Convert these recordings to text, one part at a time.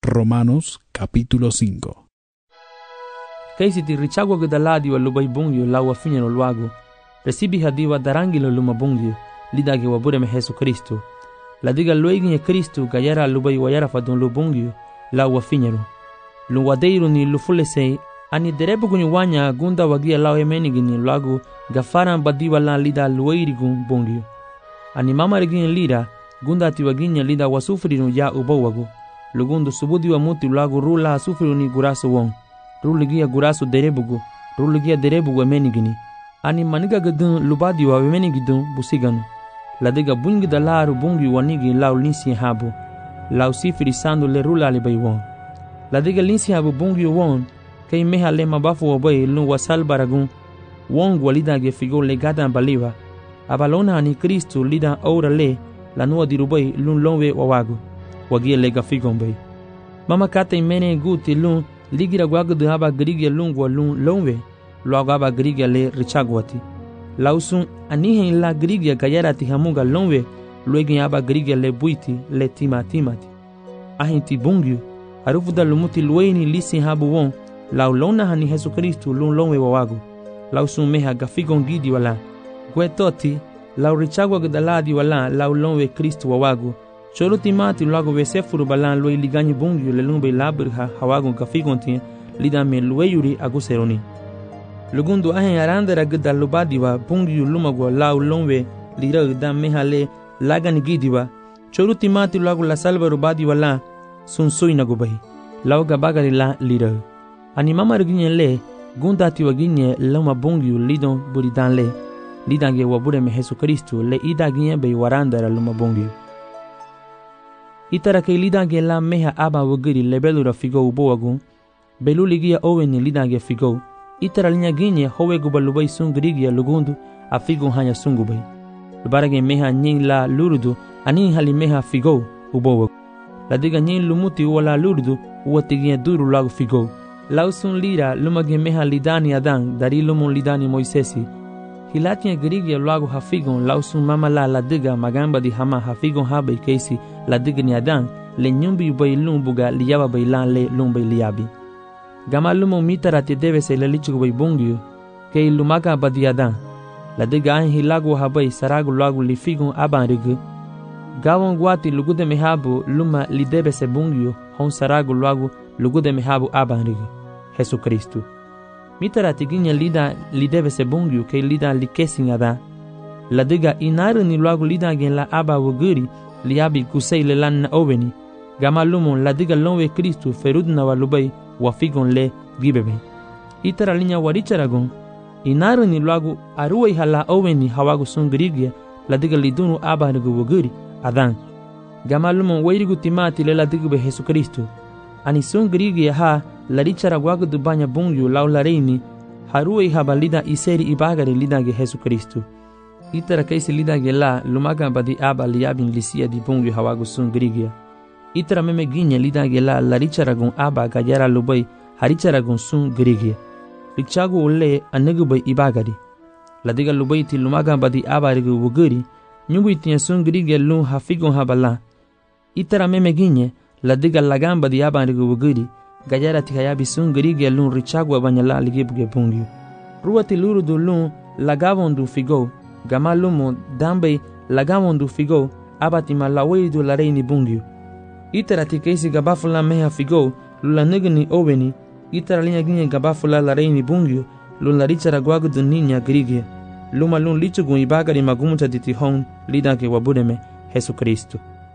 Romanos capítulo 5. Kaisi ti richagua gedaladi wa lubai bungyo lawa finya no luago. Recibi hadiwa darangi lo luma bungyo, lidage wa bure me Jesu Kristo. La diga luegi Kristo gayara lubai wayara fadon lo bungyo lawa finya no. Luwadeiro ni lufulese ani derebu gunyo wanya gunda wagia lawa emenigi ni luago gafaran badiwa la lida luairi gun bungyo. Ani mama regin lida gunda tiwaginya lida wasufri no ya ubawago. Lugundu subudi wa muti luago rula sufri ni guraso wong. Ruligia guraso derebugo, ruligia derebugo menigini. Ani maniga gadun lubadi wa menigidun busiganu. Ladiga bungi dalaru bungi wanigi lau linsi habu. Lau sifiri sandu le rula alibay won. Ladiga linsi habu bungi won, kay meha le mabafu wabay lun wasal baragun. Wong walida ge figo le gadan baliwa. Abalona ani Kristo lida ora le, la nua dirubay lun lonwe wawago. Wagia lega figon bay. Mama kata imene guti lun, ligira guaga de haba grigia lungwa lun lonwe, luago haba grigia le richagwati. Lausun anihen la grigia gayara ti hamuga lonwe, luegi haba grigia le buiti le timati. Ahin ti bungyu, harufu da lumuti lueni lisi habu won, lau lona hani Jesu Kristo lun lonwe wawago. Lausun meha gafigon gidi wala. Guetoti, lau richagwa gadaladi wala, lau lonwe Kristo wawago. Cholo timati luago vesefuru balan loi liganyi bungyu le lumbe labirha hawagon kafigontin lida me lueyuri aguseroni. Lugundu ahen arandera gida lubadiwa bungyu lumagwa lau lomwe lira gida mehale lagani gidiwa. Cholo timati luago la salva rubadiwa la sunsui nagubahi. Lau gabagari la lira. Ani mama reginye le gunda tiwaginye loma bungyu lidon buridan le. Lidange wabure me Jesu Kristo le ida ginye be warandera loma bungyu. Itara kay lidange la meha aba wagiri lebelura figo uboagun. Belu ligia oweni lidange figo. Itara linya ginye howe gubalubay sungrigia lugundu a figo hanya sungubay. Lubarage meha nyin la lurudu anin hali meha figo uboagun. La diga nyin lumuti wala lurudu uwatigia duru lagu figo. Lausun lira lumage meha lidani adan dari lumun lidani Moisesi. Hilatia grigia luago hafigon lausun mama la diga magamba di hama hafigon habay keisi la diga ni adan le nyumbi ubay lumbuga liyaba baylan le lumbay liyabi. Gama lumo mitara te debe se le lichugo bay bungyo kei lumaga badi adan. La diga ahin hilago habay sarago luago li figon aban rigu. Gawon guati lugude mehabu luma li debe se bungyo hon sarago luago lugude mehabu aban rigu. Jesu Kristo. Mitara tiginya lida lideve se bungyu ke lida likesin ada. La diga inaru ni luago lida gen la aba wuguri liabi kusei le lan na oveni. Gama lumon la diga lonwe Kristo ferudna walubay wafigon le gibebe. Itara linya waricharagon. Inaru ni luago aruwe hala oveni hawago sungrigia la diga lidunu aba nugu wuguri adan. Gama lumon weirigu timati le la diga be Jesu Kristo. Ani sungrigia ha la richara guago du banya bungyu lau la reini haruwe habalida iseri ibagare lidage Jesu Kristo. Itara kaisi lidage la lumaga badi aba liabin lisia di bungyu hawago sungrigia. Itara meme ginya lidage la richara gun aba gayara lubay harichara gun sungrigia. Richago ule anegubay ibagari. La diga lubay ti lumaga badi aba rigu wuguri nyungu itinya sungrigia lun hafigon habala. Itara meme ginya la diga lagamba di aba rigu wuguri gayara tikayabi sungrigia lun richagwa banyala ligibuge bungyu. Ruati lurudu lun lagavondu figo, gama lumo dambe lagavondu figo, abati malaweidu la reini bungyu. Itara tikaisi gabafula meha figo, lula nigani oweni, itara linya ginye gabafula la reini bungyu, lun la richara guagudu ninya grigia. Luma lun lichugun ibagari magumuta ditihon, lidanke wabudeme Jesu Kristo.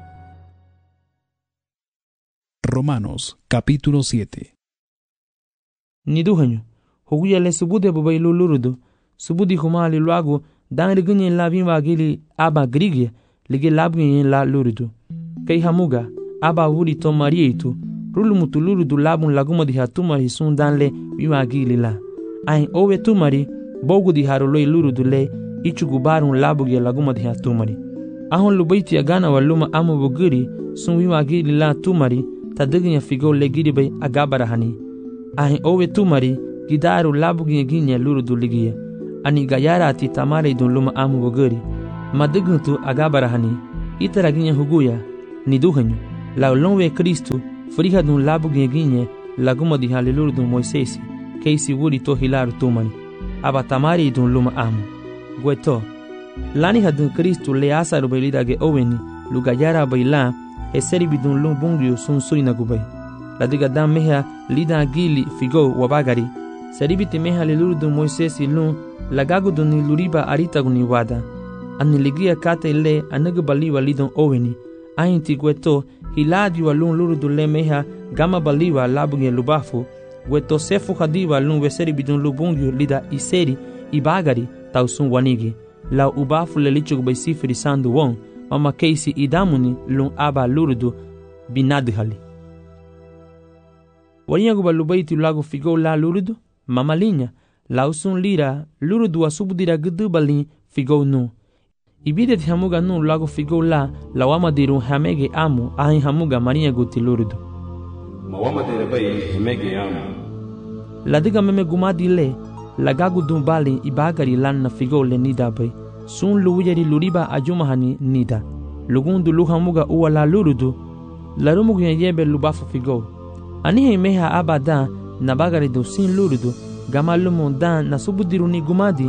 Romanos capítulo 7. Niduhanyo, huguya le subude bubay lulurudu, subudi humali luago, dan rigunye la bimba gili aba grigia, lige labgunye la lurudu. Kay hamuga, aba wuri to marietu, rulumutu lurudu labun laguma di hatumari sun dan le bimba gili la. Ahin owe tumari, bogu di haruloi lurudu le, ichugubarun labuge laguma di hatumari. Ahon lubaiti agana waluma amu buguri, sun bimba gili la tumari, tadiginya figo le gidibay agabarahani. Ahin owe tumari gidaru labuginya ginya lurudu ligia. Ani gayara ati tamare dun luma amu woguri. Madiguntu agabarahani. Itara ginya huguya. Niduhanyo. Lau lonwe Kristo Friha dun labu ginye laguma di halilur dun Moisesi, keisi wuri to hilaru tumani. Aba tamari dun luma amu. Gueto. Lani hadun Kristu le asaru bailida ge oweni, lugayara baila, eseri bidun lum bungriu sun surina gubay. La diga dam meha lida gili figo wabagari. Seribiti meha lilur dun Moisesi lum, lagagu dun ni luriba aritagu ni wada. Ani ligia kate le anaga baliwa lidon oweni. Ainti gueto, hiladiwa lun luru dun le meha gama baliwa labunge lubafu. Gueto sefu hadiwa lun weseri bidun lubungriu lida iseri ibagari tausun wanigi. Lau ubafu le lichuk bay sifiri sandu won, mama keisi idamuni lun aba lurudu binadhali. Warinha guba lubaiti lagu figo la lurudu, mama linha, lau sun lira lurudu asubudira gudu balin figo nu. Ibide ti hamuga nu lagu figo la lawama dirun hamege amu ahin hamuga marinha guti lurudu. Mawama dira bay hamege amu. Ladiga meme gumadi le, lagagu dun balin ibagari lan na figo le nida bay. Sun luwiyari luriba ajumahani nida. Lugundu luhamuga uwa la lurudu, larumugu yebe lubafu figo. Anihe meha abada na bagari do sin lurudu, gama lumu dan na subudiru ni gumadi,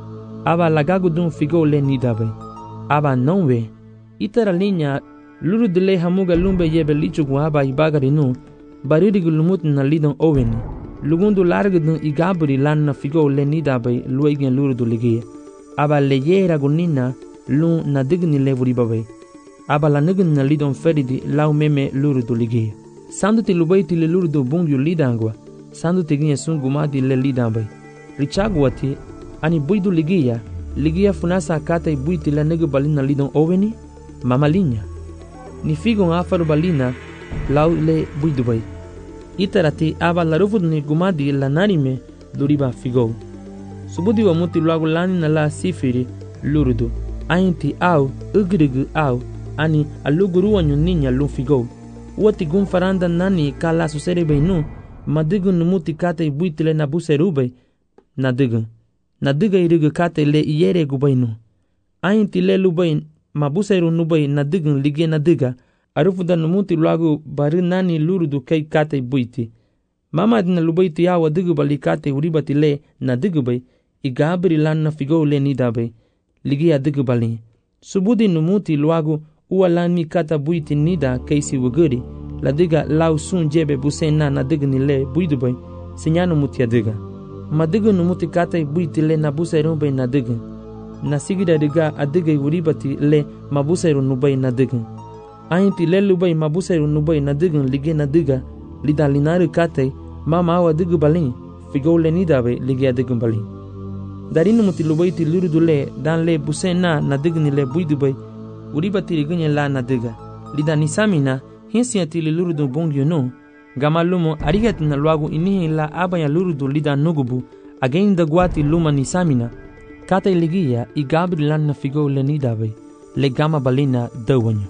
aba lagagu dun figo le nida bay. Aba nonwe, itara linha lurudu le hamuga lumbe yebe lichugu aba ibagari nu, baririgu lumut na lidon oweni. Lugundu largu dun igaburi lan na figo le nida bay luegen lurudu ligie. Aba le yera gunina lun na digni le vuribabay. Aba la nigin na lidon feridi lau meme lurudu ligie. Sandu ti lubaiti le lurudu bungyu lidangwa. Sandu ti ginye sun gumadi le lidambay. Richagwati ani buidu ligia funasa kata buiti la nigi balina lidon oweni, mama linya. Ni figon afaru balina lau le buidu bay. Itarati aba la rufudu ni gumadi la narime duriba figo. Subudi wa muti lagu lani na la sifiri lurudu. Ainti au ugrigu au ani aluguru wa nyuninya lufigo. Uati gun faranda nani kala suserebe nu madigun numuti kate ibuitile na buserube nadigun. Nadiga irigu kate le iyere gubay nu. Ainti le lubay mabuseru nubay nadigun lige nadiga. Arufuda numuti lagu bari nani lurudu kay kate ibuiti. Mama dina lubaiti yawa digu bali kate uribati le nadigu bay. Igabri lan na figo le nida bay. Ligia digu bali. Subudi numuti luagu ua lan mi kata buiti nida keisi wuguri. La diga lau sun jebe busen na digu ni le buidu bay. Sinyanu muti adiga. Ma digu numuti kata buiti le na buseru bay na digu. Na sigida diga adiga uribati le mabuseru nubay na digu. Ainti le lubay mabuseru nubay na digu lige na diga. Lida linari kate mama awa digu bali. Figo le nida bay ligia digu bali. Darinu muti lubaiti lurudu le dan le busen na digni le buidu bay uribati rigunye la na diga. Lida nisamina hinsi atili lurudu bongyu no gama lumo arigat na luagu inihi la abaya lurudu lida nugubu again da guati luma nisamina kata iligia igabri lan na figo le nida bay le gama balina dawanyo.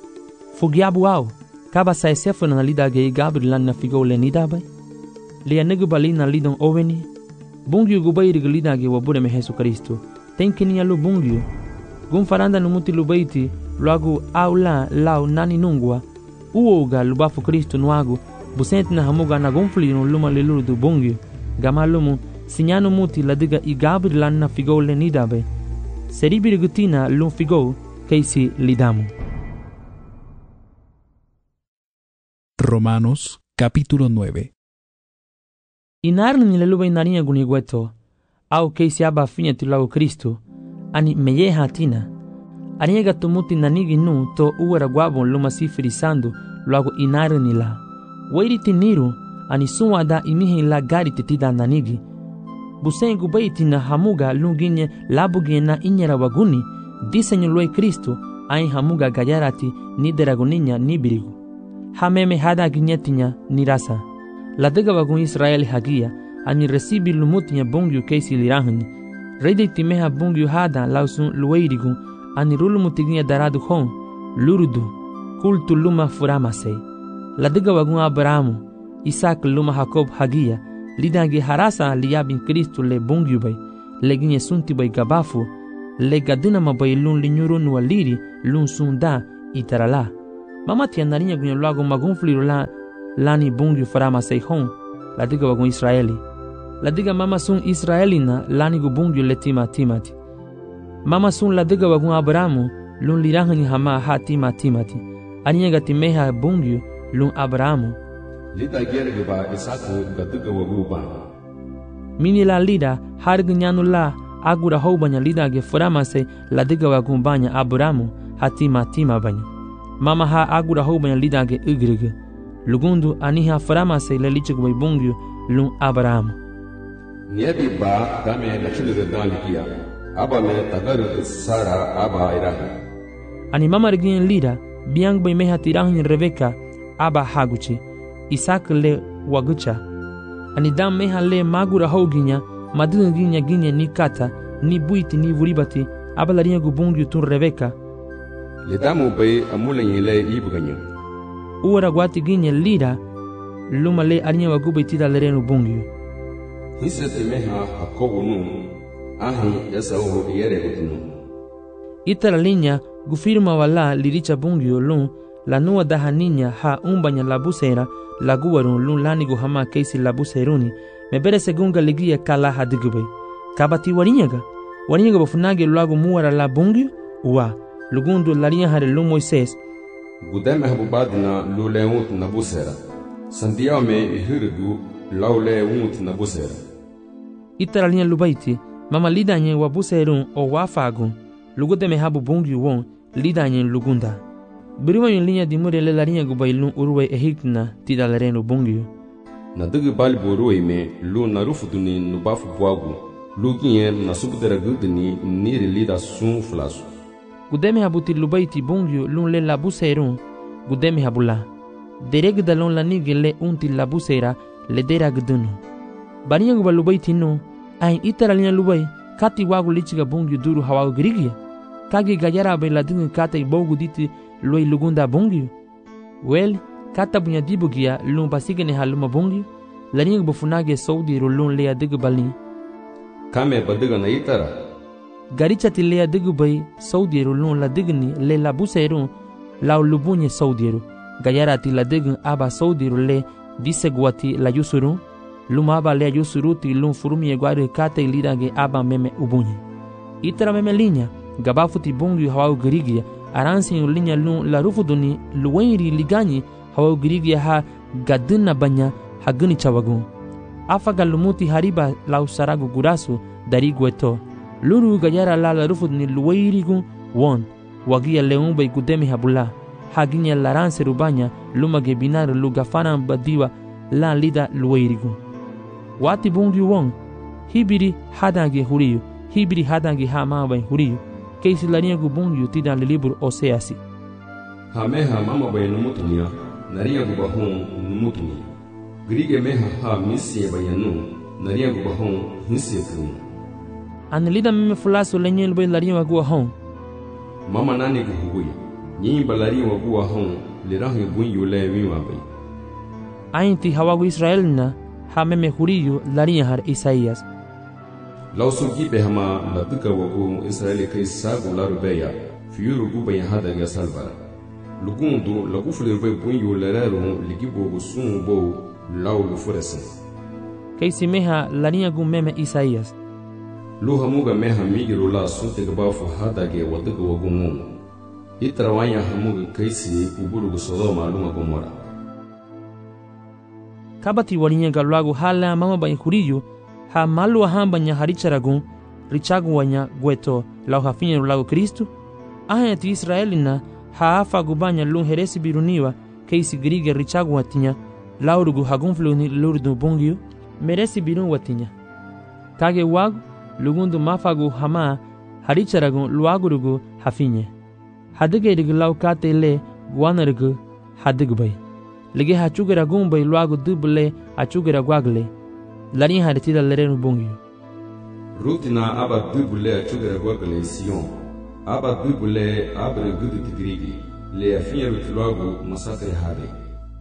Fugiabu au kaba sa esefu na lida ge igabri lan na figo le nida bay le anigu balina lidon oweni. Bungyu gubairi gulidagi wabure me Jesu Kristo. Tenkini alu bungyu. Gun faranda numuti lubaiti luagu aula lau nani nungwa. Uoga lubafu Kristo nuagu. Busenti na hamuga na gunfli no luma leluru du bungyu. Gama lumu sinyanu muti ladiga igabri lanna figo le nidabe. Seribiri gutina lum figo keisi lidamu. Romanos capítulo 9. Inarni ni leluba inarinha gunigueto, au keisi aba finya tilago Kristo, ani meye hatina. Ariega tumuti nanigi nu to uera guabon luma sifiri sandu luago inarni la. Wairi tiniru ani suwa da imihi la gari titida nanigi. Busen gubaiti na hamuga lunginye labugie na inyera waguni, disenyo lue Kristo, ai hamuga gayarati ni deraguninya ni birigu. Hameme hada ginyetinya ni rasa. La dega wagun Israel hagia, ani recibi lumutinya bongyu keisi lirahni. Rede timeha bongyu hada lausun lueirigu, ani rulumutiginya daradu hon, lurudu, kultu luma furamase. La dega wagun Abrahamu, Isaac luma Jacob hagia, lidangi harasa liyabin Kristo le bongyu bay, leginye sunti bay gabafu, le gadinama bay lun linyuru nualiri, lun sunda itarala. Mama tianarinya gunya luago magunfliru la lani bungyu farama seihon ladiga wagun Israeli. Ladiga mama sun Israelina lani gu bungyu letima timati. Mama sun ladiga wagun Abrahamu lun lirahani hama ha timati. Aniga timeha bungyu lun Abrahamu. Lida gerge ba Isaku gadiga wagu ba. Mini la lida harg nyanu la agura hou banya lida ge farama se ladiga wagun banya Abrahamu ha tima banya. Mama ha agura hou banya lida ge igrige. Lugundu aniha farama se lelichig way bungyu lun Abrahamu. Niebi ba dame la chile dan likia. Aba me tagar Sara aba irahi. Ani mama regin lida biang bay meha tirahin Rebeka aba haguchi. Isaac le wagucha. Ani dam meha le magura hoginya madun ginya ni kata ni buiti ni vuribati aba la ringa gubungyu tun Rebeka. Le damu bay amulen le ibuganya. Uara gwati ginya lida luma le arinya wagubai tida lerenu bungyu. Hisete meha Jacobo nu ahi Esau yere gutnu. Ita la linya gufirma wala liricha bungyu lun la nua daha niña ha umbanya la busera la guwarun lun lanigu hama keisi la buseruni me bere segunga ligia kala hadigube. Kabati warinyaga bafunage luagu muara la bungyu uwa lugundu la linya hare lun Moises. Gudeme habubadina lulewut na busera. Sandiao me ihirigu laulewut na busera. Ita la linya lubaiti mama lidanye wa buserun o wafagun lugudeme habu bungyu won lidanye lugunda. Biriwa yung linya dimure le la linya gubailun uruwe ehikna tida lerenu bungyu. Na digi bali boruwe me lu na rufuduni nubafu buagu lu ginye na subudera gudini niri lida sun flasu. Gudeme habuti lubaiti bungyu lun le la buserun gudeme habula. Dereg dalon la nige le unti la busera le dera gudunu. Barinya guba lubaiti no ahin ita la linya lubai kati wagu lichiga bungyu duru hawagu girigia. Kagi gajara bay la dingi kata ibogu diti loi lugunda bungyu. Well, kata bunya dibugia lun pasigene haluma bungyu. Laringa bufunage saudi lun lea digu balin. Kame badiga na itara. Garicha ti lea digu bay saudi lun la digni le la buserun lau lubunye saudi. Gajara ti la dign aba saudi le disegwati la yusurun. Luma aba lea yusuruti lun furumi egwari kata ilirage aba meme ubunye. Itara meme linya. Gabafuti bungyu hawau girigia aransin linya lun la rufuduni luwenri liganyi hawau girigia ha gadina banya haguni chawagun. Afaga lumuti hariba lau saragu gurasu dari gueto. Luru gajara la rufuduni luwenri gun won wagia leun bay gudemi habula. Haginya laranse rubanya luma gebinar lugafanan badiwa la lida luwenri gun. Wati bungyu won hibiri hadange huriyu hibiri hadange hama huriyu. Keisi larinha gubungyu tida le libro Oseasi. Hameha mama bay numutunia, naria gubahon numutunia. Grige meha ha misi bayanu, naria gubahon hisi kunu. Anelida meme fulaso lenyel bay larinha waguahon. Mama nani guhubuya, nyimba larinha waguahon, lirahi bunyu le wiwa bay. Ainti hawagu Israelina, ha meme huriyu larinha har Isaías. Lausu gibe hama la duka wagu Israeli kai sagu la rubeya fiuru guba ya hada ya salbara lugundu la gufule rube bunyu lerero ligibo gusun bo lau lufuresen kai simeha lania gu meme Isaías lu hamuga meha migiru la sunte gabafu hada ge waduka wagu mu itrawanya hamuga kai si uburu gu Sodoma luma Gomora kabati walinya galwagu hala mama ba huriyu ha malu hamba nya haricharagun richagu wanya gueto lau hafinye lago Kristu aha ti Israelina ha afa gubanya lun heresi biruniwa keisi grige richagu watinya laurugu hagun fluni lurdu bungyu meresi birun watinya kage wag lugundu mafagu hama haricharagun luagurugu hafinye hadige rig lau kate le guanargu hadigbay lege hachugera gumbay luagu duble achugera gwagle Larin haritida lerenu bungyu. Rutina aba dubule achugera gwagale Sion. Aba dubule abre gudu tigrigi. Le afinha rutilago masakre hade.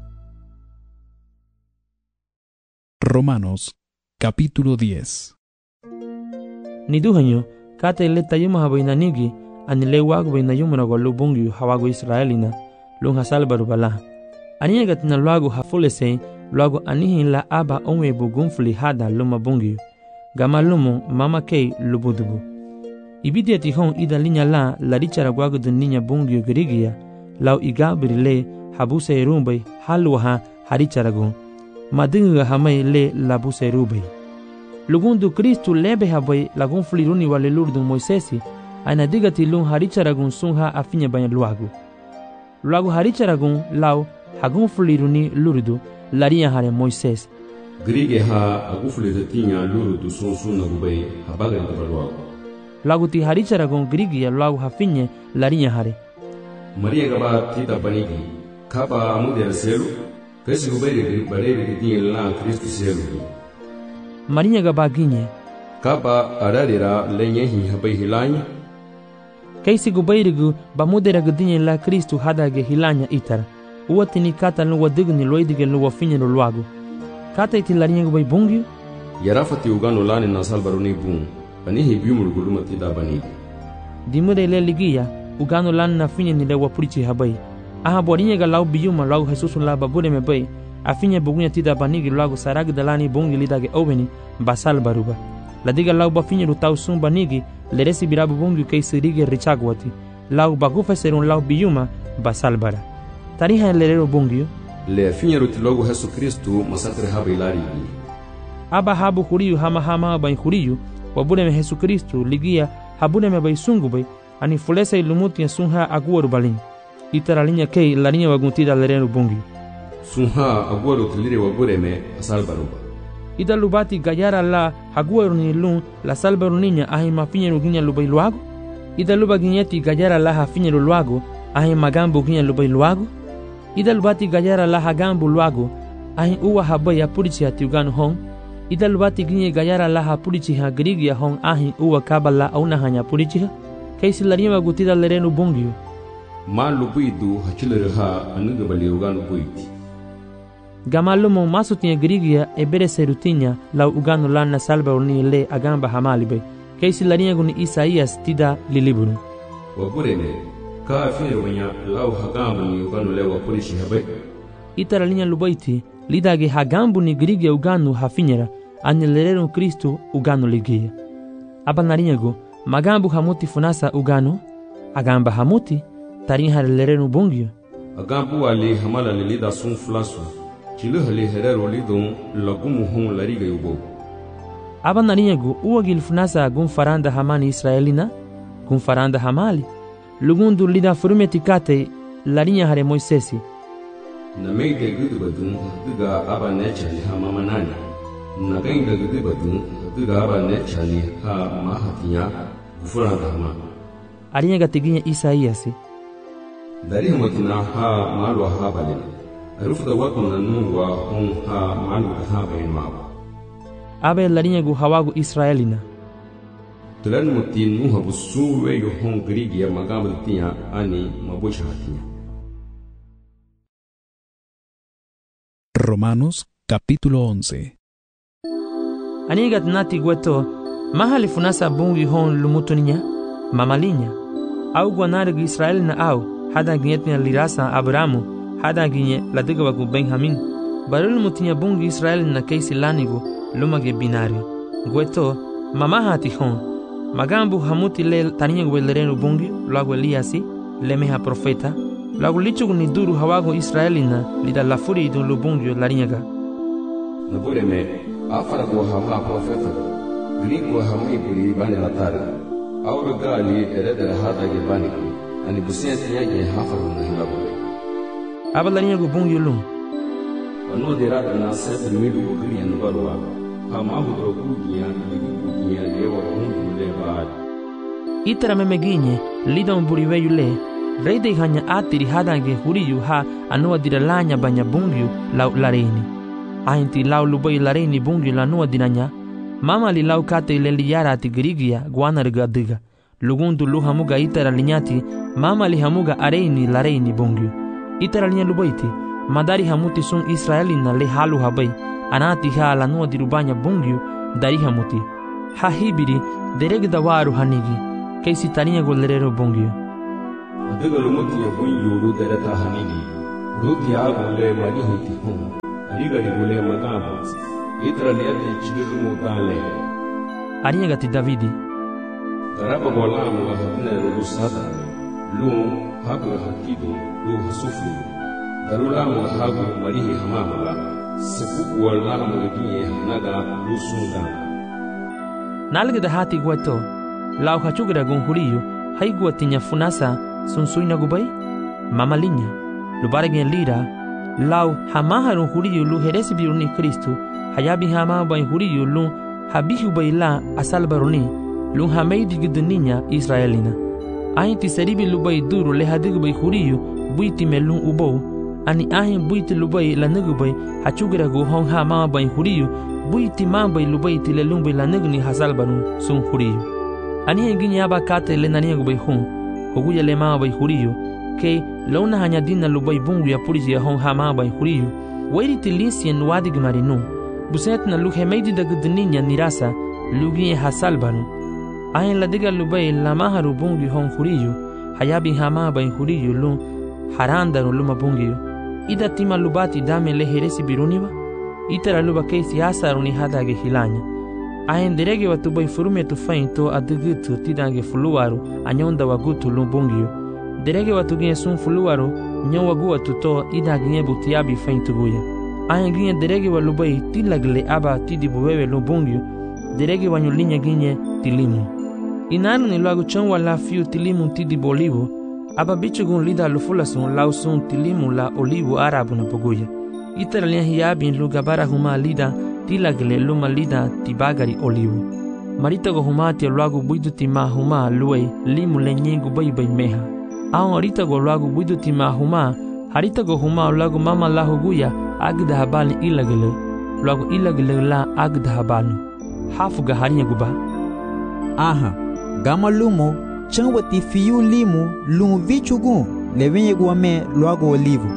Romanos, capítulo 10. Niduhanyo, kate le tayuma habainanigi, anile wagu bainayumuna gwalu bungyu hawagu Israelina, lung hasal barubala. Aniagatina logo hafulese, logo anihin la aba onwe bugumfuli hada luma bungiu. Gama lumo mama kei lubudubu. Ibidia tihon ida linya la richara guagu dun ninya bungiu girigia, lau igabiri le habuse rumbai halwaha haricharagun. Madinga hamai le labuse rubai. Lugundu Kristu lebe habai lagun fliruni wale lurdun Moisesi, aina digati lun haricharagun sunha afinya banyak luagu. Luagu haricharagun lau hagun fliruni lurdu lariya hare Moises. Grige ha agu flirtinya lurdu sunsun nagubai habaga luagu. Lagu ti haricharagun grigia luagu hafinya lariya hare. Maria gaba tita banigi, kapa amudera selu, kasi gubai barere dinye la Kristu selu. Maria gaba ginye. Kapa ararira lenye hi habai hilanya. Kaisi gubairigu bamudera gudinye la Kristu hadage hilanya itara. Uwatini kata nuwa digni loidige nuwa finye luagu. Kata iti larinye gubai bungiu? Yarafati ugano lani nasal baruni bung. Anihi biumul guluma tida banigi. Dimure ile ligia, ugano lani na finye nile wapurichi habai. Aha borinye ga lau biuma lau Jesusun la babure me bai. Afinya bugunya tida banigi luagu saragi dalani bungi lidage oveni basal baruba. Ladiga lau bafinye lutau sun banigi leresi birabu bungi kaisi rige richagwati. Lau bagufa serun lau biuma basal bara. Tariha lerero bungi le afinya ruti logo Yesu Kristu masatre haba ilari. Aba habu kuriyu hama bai kuriyu wabune me Yesu Kristu ligia habune me bai sungu bai ani fulesa ilumuti ya sunha aguwaru balin. Itaralinya kei larinya waguntida lerero bungi. Sunha aguwaru tilire wabure me asal baruba. Ida lubati gayara la haguwaru ni lun la salbaru ninya ahi mafinye ruginya lubai luago. Ida luba ginyeti gayara la hafinye luago ahi magambu ginya lubai luago. Ida lubati gayara la hagambu luago ahi uwa habai ya purichi hatiuganu hong. Ida lubati ginye gayara la hapurichi ha grigia hong ahi uwa kabala auna hanya purichi ha. Kaisi larinya gutida lerenu bungiu. Ma lubuidu hachilere ha anuga bali uganu buiti. Gamalumo masutinha grigia ebere serutinya lau ugano lana salba uni le agamba hamalibe. Kaisi larinha guni Isaías tida liliburu. Waburene, ka afire wanya lau hagambu ni ugano le wapurishi habe. Itara linha lubaiti, lidage hagambu ni grigia ugano hafinyera, anilerero Kristu ugano ligia. Aba narinhago, magambu hamuti funasa ugano, agamba hamuti, tarinha lerero bungio. Agambu ali hamala lilida sun flasu. Chilu hali herero lidon lagumu hon lariga yubo. Aba narinhago uagil funasa gun faranda hamani Israelina, gun faranda hamali. Lugundu lida furumeti kate larinha hare Moisesi. Na meide gudu badun duga aba nechali ha mamanani. Na gainda gudu badun duga aba nechali ha mahatinya gufuranda hama. Arinhaga tiginya Isaías. Dari matina ha malwa ha balina. Arufda wakuna nungwa hon ha malu ha bain mawa. Abe larinhago hawago Israelina. Tulan mutin nuha busuwe yo hon grigia magambu tinya ani mabusha hatinya. Romanos capítulo 11. Anigat nati gueto mahali funasa bungi hon lumutuninya mamalinya au guanarg Israelina au hada ginyetnya lirasa Abramu hada ginye ladiga wagu Benjamin barul mutinya bungi Israelina kaisi lanigu lumage binari gueto mamahati hon magambu hamuti le taninya guelerenu bungi lagu Eliasi lemeha profeta lagu lichugu ni duru hawago Israelina lida lafuri idun lubungi larinyaga Nabureme afara go hama profeta grigo hama buri bani latari awro gali eredere hada ge bani ani busiyati yage hafaru na hilabu aba larinyago bungi lum ano derada na sete midu gri an barwa hama budro gugiya gugiya lewa bungi le baad itara memeginye lidon buri yule reide hanya atiri hadange huriyu ha anua diralanya banya bungiu lau lareini. Ainti lau lubai lareini bungiu lanua dinanya. Mama li lau kate ileliyara ati girigia guanarga diga. Lugundu lu hamuga itara linyati mama li hamuga areini lareini bungiu. Itara linya lubaiti madari hamuti sun Israelina le halu habai. Anati ha lanua dirubanya bungiu dari hamuti. Ha hibiri deregda waru hanigi. Kaisi tarinya golerero bungiu. Adiga lumuti ya bunyu dereta hanini. Ruti agule mali hiti hum. Aliga digule magabas. Itra liati chigilu mutale. Arinya gati Davidi. Garaba golamu la hatne rulu sadare. Lu hagu hakidu lu hasufu. Darulamu la hagu marihi hamamala. Sepuku walamu legiye hanaga lu sunda. Nalgada hati guato. Lau hachugra gun huriyo. Hai guatinya funasa sunsuina gubai. Mama linya. Lubargen lira. Lau hamaharu huriyo lu heresi biruni Kristu. Hayabi hama bai huriyo lu habihu bai la asal baruni. Lu hameidi giduninya Israelina. Ahin tiseribi lubai duru le hadigu bai huriyo buiti melun ubou. Ani ahin buiti lubai la nugu bai hachugra gu hong hama bai huriyo buiti ma bai lubai tilelun bai la nugu ni hasal barun sun huriyo. Ani henginya aba kate le naniya gu bai hun. Hoguya le ma bai huriyo. Ke launa hanya dina lubai bungu ya purisi ya hong hama bai huriyo. Wairi tilisien wadig marinu. Buset na lu hemeidi da guduninya nirasa lugi hasal barun. Ahin ladiga lubai la maharu bungu hong huriyo. Hayabi hama bai huriyo lu harandaru luma bungu. Ida tima lubati dame le heresi biruniwa. Itara luba keisi asaruni hadage hilanya. Ahin derege watu bai furume tu fainto adugutu tidange fuluwaru anyonda wagutu lumbungio. Derege watu gine sun fuluwaru nyon wagu watu to ida gine butiabi fainto guya. Ahin gine derege wa lubai tilagle aba tidibu wewe lumbungio. Derege wanyo linya gine tilimu. Inaru ni luagu chonwa la fiu tilimu tidibu olivo. Aba bichugun lida lufulasun lausun tilimu la olivo arabu na poguya. Itara linya hiyabin lugabara huma lida tilagle luma lida tibagari olivo. Maritago huma tia luagu buidu tima huma luwe limu lenyengu bai meha. Aon aritago luagu buidu tima huma haritago huma luagu mama la huguya agda habali ilagle. Luagu ilagle la agda habali. Hafuga harinya guba. Aha, gama lumo chanwati fiyu limu lumu vichugun levenye guame luagu olivo.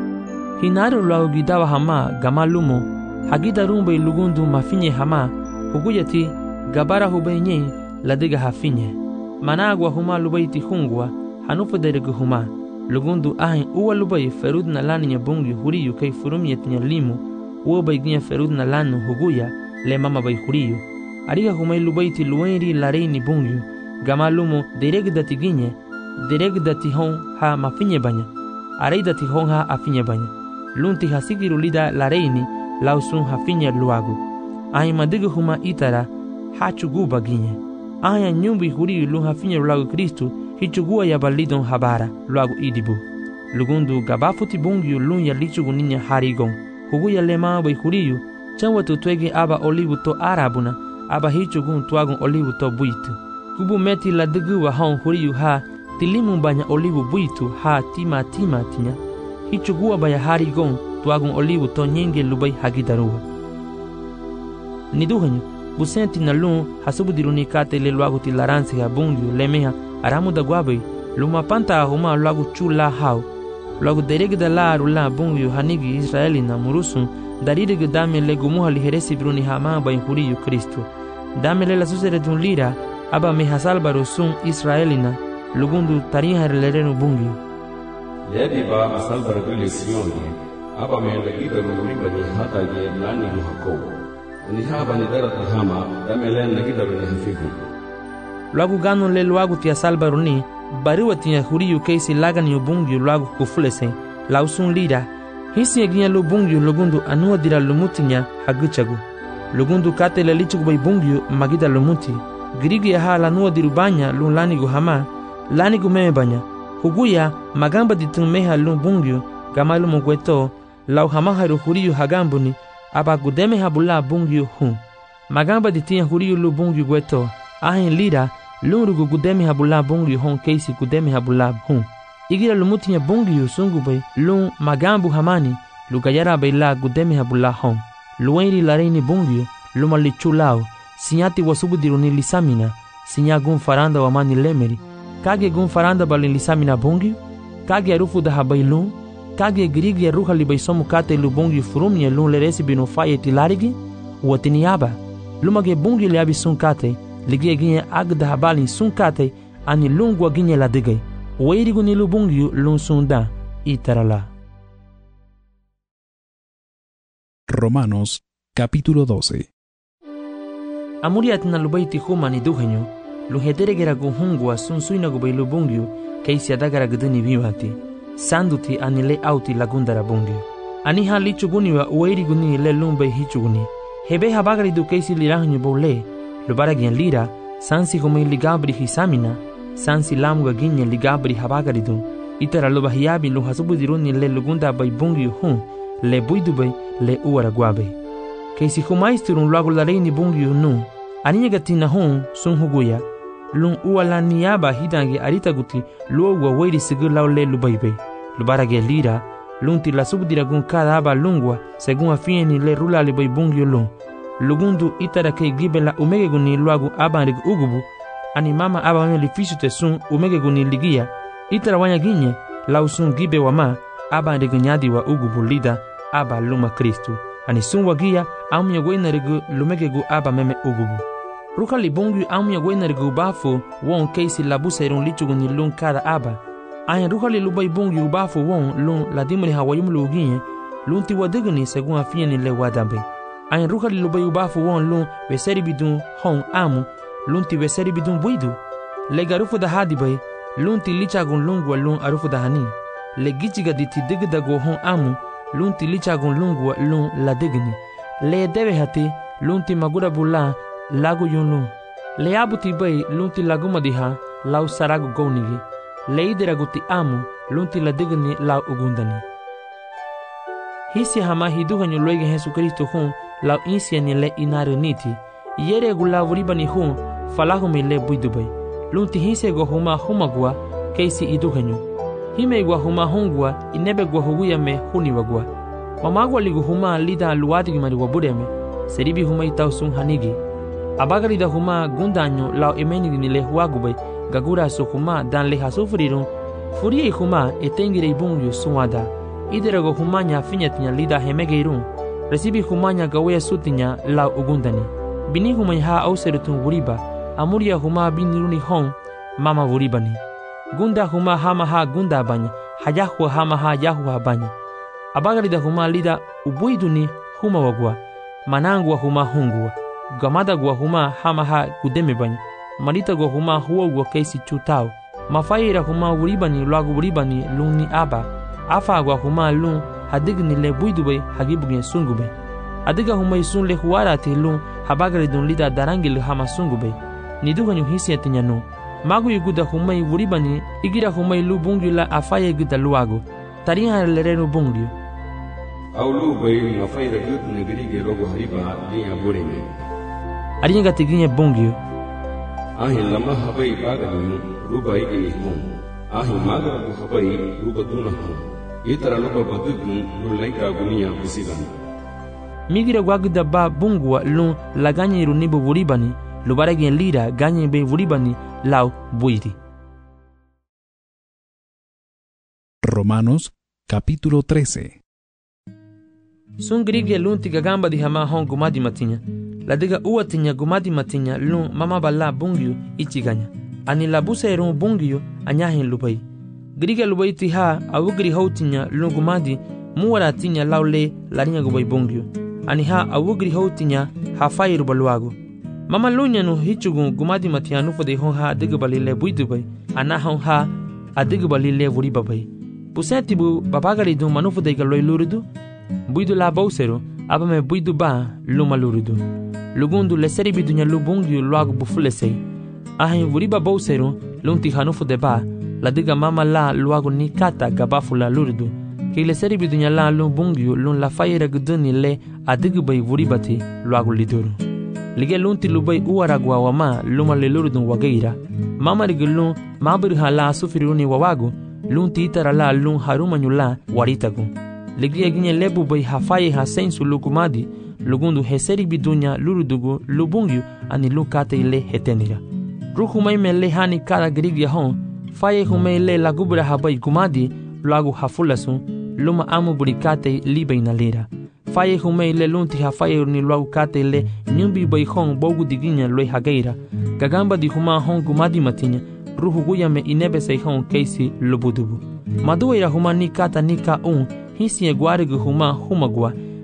Hinaru luagu gidawa hama gama lumo hagida rumbe lugundu mafinye hama huguyati gabara hubenye ladiga hafinye managwa huma lubaiti hungwa hanufu deregu huma lugundu ahin uwa lubai ferud na lani nya bungi huriyu kai furumyet nya limu uwa bai gnya ferud na lanu huguya le mama bai huriyu ariga humai lubaiti luwenri lareini bungi gama lumu deregdati ginye deregdati hon ha mafinye banya areidati hon ha afinye banya lunti hasigiru lida lareini lausun hafinya luagu. Ahin madigu huma itara hachuguba ginye. Ahin nyumbi huri lu hafinya luagu Kristu hichugua ya balidon habara luagu idibu. Lugundu gabafuti bungiu lun ya lichugu ninya harigon. Hugu ya lema bai huriyu chanwa tutwege aba olivu to arabuna aba hichugun tuagun olivu to buitu. Kubu meti la digu wa hon huriyu ha tilimu banya olivu buitu ha tima tinya. Hichugua baya harigon tuagun olivu to nyenge lubai hagidaruwa. Niduhanyu, busenti na lun hasubu diruni kate le luagu ti laransi ha bungiu lemeha aramu da guabai luma panta huma luagu chula hau. Luagu deregda la arula bungiu hanigi Israeli na murusun darirege dame le gumuha li heresi bruni hama bai huriyu Kristu. Dame le la susere dun lira aba me hasalbaru sun Israeli na lugundu tariha lerenu bungiu. Yadi ba asalbaru gili siyoni. Aba me lagida ruliba ni hata ye lani muhako. Ni haba ni darata hama damele lagida ni hafiku. Luagu ganu le luagu tia salbaruni bariwa tia huriyu keisi laga ni ubungi luagu kufulese lausun lira. Hisi eginya lubungi lugundu anua dira lumutinya haguchagu. Lugundu kate le lichugu bai bungi magida lumuti. Girigi ya hala anua dirubanya lun lani guhama lani gumeme banya. Huguya magamba ditun meha lun bungi gamalu mugweto lau hamaharu huriyu hagambuni aba gudeme habula bungiu hun. Magamba ditia huriyu lu bungiu gweto ahin lira lunrugu gudeme habula bungiu hon keisi gudeme habula hun. Igira lumutinya bungiu sungubay lun magambu hamani lugayara bayla gudeme habula hon. Luenri lareini bungiu luma lichulao sinyati wasubu diruni lisamina sinya gun faranda wamani lemeri kage gun faranda balin lisamina bungiu kage arufu da habailun kage girigi ya ruha libaisomu kate lubungi furumye lun leresi binu faye tilarigi watiniaba lumage bungi liabi sun kate ligie ginye agda habali sun kate ani lungwa ginye ladigay weirigu ni lubungi lun sunda itarala. Romanos capítulo 12. Amuriat na lubay ti huma ni duhenyo, luhetere gera guhungwa sunsuy na gubay lubungyo, kay siya dagara guduni bimati, sanduti anile auti lagundara bungyo. Ani ha lichuguniwa uwairi guni le lumbay hichuguni, hebe habagari du kay si lirahanyo bole, lubaragyan lira, sansi humay ligabri hisamina, sansi lamuga ginyan ligabri habagari du, itara lubahiyabi luhasubudiruni le lugunda bay bungyo hun, le buidubay le uwaragwabay. Kay si humaisturun luago larey ni bungyo nu, aninya gatina hun sun huguya, lung uwala niyaba hidangi arita guti luogwa wairi sigur lau le lubaybay, lubaragya lira, lunti la subdiragun kada aba lungwa según afieni le rula le bay bungyo lung, lugundu itara kay gibela umege guni luago abanrig ugubu, ani mama aba meli fisute sun umege guni ligia, itara wanya ginye, lau sun gibe wama, abanrig nyadi wa ugubu lida, aba luma Kristu. Ani sun wagia amya gwenarigu lumegegu aba meme ugubu. Ruka li bongyu amya gwenarigu bafo won keisi labusa irun lichuguni lun kada aba. Anya ruka li lubay bongyu bafo won lun ladimri hawayum luginye lun ti wadiguni segun afieni le wadabe. Anya ruka li lubay bafo won lun weseri bidun hon amu lun ti weseri bidun buidu. Le garufu da hadibay lun ti lichagun lungwa lun arufu da hani. Le gichiga di ti digdago hon amu lun ti lichagun lungwa lun la digni. Le debe hati lun ti magura bula lagu yun lun. Le abuti bay lun ti laguma diha lau saragu gownigi. Le idiragu ti amu lun ti la digni lau ugundani. Hisi hama hiduhanyo luege Jesu Kristo hun lau insiani le inaru niti. Yere gu lau ribani hun falahumi le buidubay. Lun ti hisi go huma humagua keisi iduhanyo. Hime gwa huma hongwa inebe gwa huguya me huni wagwa. Mamagwa ligu huma lida luwati gimari wabureme, seribi huma itau sun hanigi. Abagari da huma gundanyo lau emenigi ni le huagubay, gagura so huma dan le hasufrirun, furie huma etengire ibungyo suwada. Iderago huma nya finyatinya lida hemegeirun, resibi huma nya gawaya sutinya lau ugundani. Bini huma ha auserutun wuriba, amuria huma biniruni hong, mama wuribani. Gunda huma hama ha gunda banya, hayahua hama ha yahua banya. Abagari da huma lida ubuiduni huma wagwa, manangwa huma hungwa, gamada gwa huma hama ha gudeme banya, marita gwa huma huogwa keisi chutao, mafaira huma uribani luagu uribani luni aba, afa gwa huma lun hadigni le buidubay hagibugye sungubay. Adiga huma isun le huarati lun habagari dun lida darangil hama sungubay, niduganyu hisi atinyanu. Magu yuguda humay wuribani igira humay lu bungyu la afaye guda luago tariha lerenu bungyu Aulu bay ngafayra gut negirige logo hariba liya bureme arinya gatiginye bungyu ahin lama habay baganu ruba igini hum ahin maga bu habay ruba duna hum itara luba badugun lulaika gunia busigani migira gwaguda ba bungwa lu laganye runibu wuribani lubaragyen lira ganye be wuribani lau buidi. Romanos capítulo 13. Sun grigye lun tiga gamba di hama hon gumadi matinya. La diga uatinya gumadi matinya lun mama bala bungyu ichiganya. Ani labusa erun bungyu anyahin lubay. Grigye lubay tiha awugri hautinya lun gumadi muwara tinya lau le larinya gubay bungyu. Ani ha awugri hautinya hafai rubaluago. Mama lunya no hichugun gumadi matianu fode hon ha digabali le buidubay ana hon ha adigabali le wuribabay pusenti bu babagari du manufu de galoy lurudu buidu la bausero abame buidu ba luma lurudu lugundu le seribi dunya lubungi luagu bufulesei ahin wuriba bausero lunti hanufu de ba la diga mama la luagu ni kata gabafula lurudu ke le seribi dunya la lubungi lun la fayera guduni le adigabay wuribati luagu liduru lige lunti lubay uwaragwa wama luma le lurudun wageira mama rigulun mabirha la sufiruni wawagu lunti itara la lun harumanyu la waritagu lige ginye lebu bay hafaye hasensu lukumadi lugundu heseri bidunya lurudugu lubungyu ani lukate ile hetenira ruhumay mele hani kada grigya hon faye humay le lagubra habay kumadi lagu hafulasun luma amu burikate libay nalira faye humay le lunti hafaye ni luagu kate le nyumbi bay hon bogu diginya loy hageira gagamba di huma hon gumadi matinya ruhu guyame inebe say hon keisi lubudubu maduwa ira huma ni kata nika hisi egwarigu huma humagwa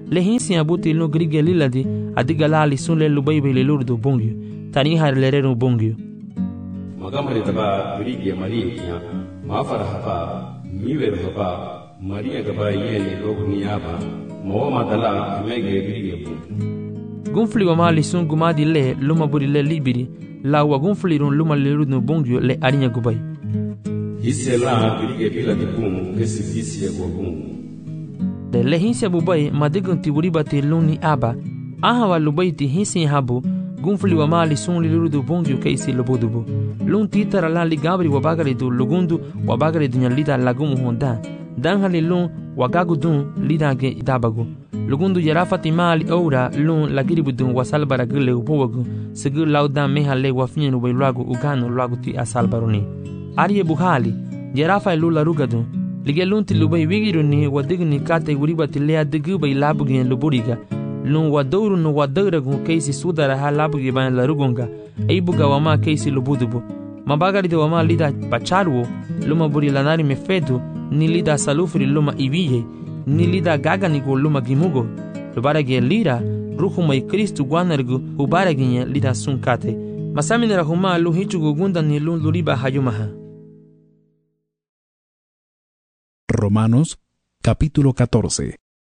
le hinsi abuti lu grigia liladi adiga la li sun le lubai be le lurdu bongyu tani har le reru bongyu magamari taba grigia maria kia mafara haba miwer haba maria gaba yene log niyaba mo madala mege grigia gunfli wa mali sun gumadi le luma buri le libiri la wa gunfli run luma le lurdu bongyu le arinya gubai isela grigia bila dikum kesi fisi go de le hinsi abubai madigun tiburiba te luni aba aha wa lubai ti hinsi habu gunfli wa mali sun li lurdu bongyu keisi lobudubu lun titara la ligabri wa bagari du lugundu wa bagari dunya lida lagumu honda danhali lun wa gagudun lida ge idabagu lugundu yarafati mali oura lun lagiribudun wa salbara gule ubowagu segu lauda mehale wa finyenu bai luagu uganu luagu ti asalbaruni ariye buhali yarafa lula rugadun lige lun ti lubai wigiruni wa digni kate uribati lea digu bai labugen luburiga lun wa dawru no wa dawragu keisi sudara ha labugi ban la rugunga eibuga wa ma keisi lubudubu mabagari de wa ma lida bacharuo luma buri lanari mefedu ni lida salufri luma ibiye ni lida gaganigo luma gimugo lubarage lira ruhu mai kristu guanargu ubaraginye lida sunkate masaminera huma lu hichugu gunda ni lun luriba hayumaha. Romanos capítulo 14.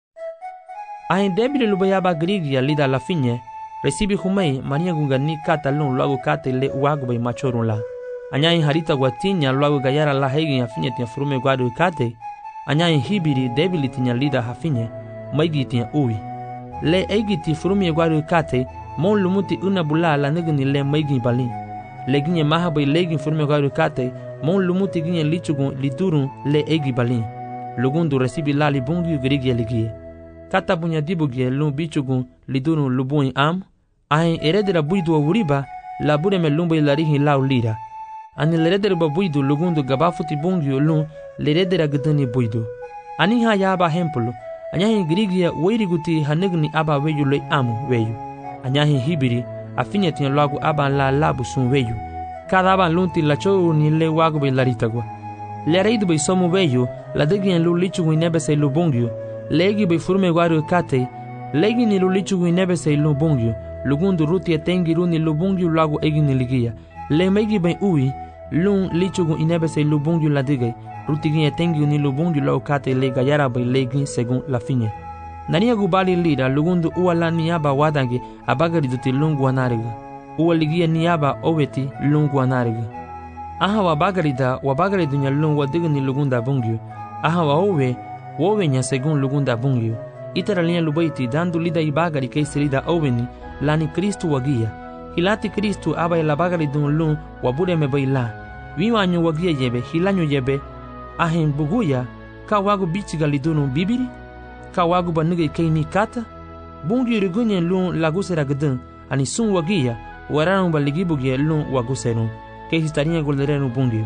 Ain debile lubayaba grigia lida la finye recibi humei mania gunga ni kata lun luagu kate le uagu bai machorun la anyain harita guatinya luagu gayara la hegi hafinye tia furume guadu kate anyain hibiri debili tinya lida hafinye maigi tia uwi le eigi ti furume guadu kate mon lumuti una bula la negni le maigi balin le ginye mahabai legin furume guadu kate mon lumuti ginye lichugun liturun le eigi balin lugundu recibi la li bungi grigia ligie kata bunya dibugie lun bichugun lidurun lubun am ain eredera buidu wuriba la bureme lumba ilarihi lau lira ani leredera buidu lugundu gabafuti bungi lun leredera gdani buidu ani ha yaba hempulu anyahi grigia weiriguti hanegni aba weyu le amu weyu anyahi hibiri afinya tin lagu aba la labu sun weyu kada aba lunti la chou ni le wagu be laritagwa le reidu be somu weyu la degien lu lichu inebe se lubungyu legi be furme guaru kate legi ni lu lichu inebe se lubungyu lugundu ruti etengi runi lubungyu lagu egi ni ligia le megi be ui lun lichu inebe se lubungyu la dige ruti gin etengi ni lubungyu lagu kate le gayara be legi segun la finye nania gubali lira lugundu uala niaba wadange abagari duti lungu anariga ualigia niaba oweti lungu anariga aha wabagari dunya lungu wadige ni lugunda bungyu aha waowe wowe nya segun lugunda bungyu itara linya lubaiti dandu lida ibagari keisirida oweni lani kristu wagia hilati kristu aba ilabagari dun lun wabure mebaila wiwanyu wagia yebe hilanyu yebe ahen buguya ka wagu bichiga lidunu bibiri ka wagu banige keini kata bungyu rigunye lun lagusera gdun ani sun wagia waranu baligibugie lun waguserun keisitarinya golderenu bungyu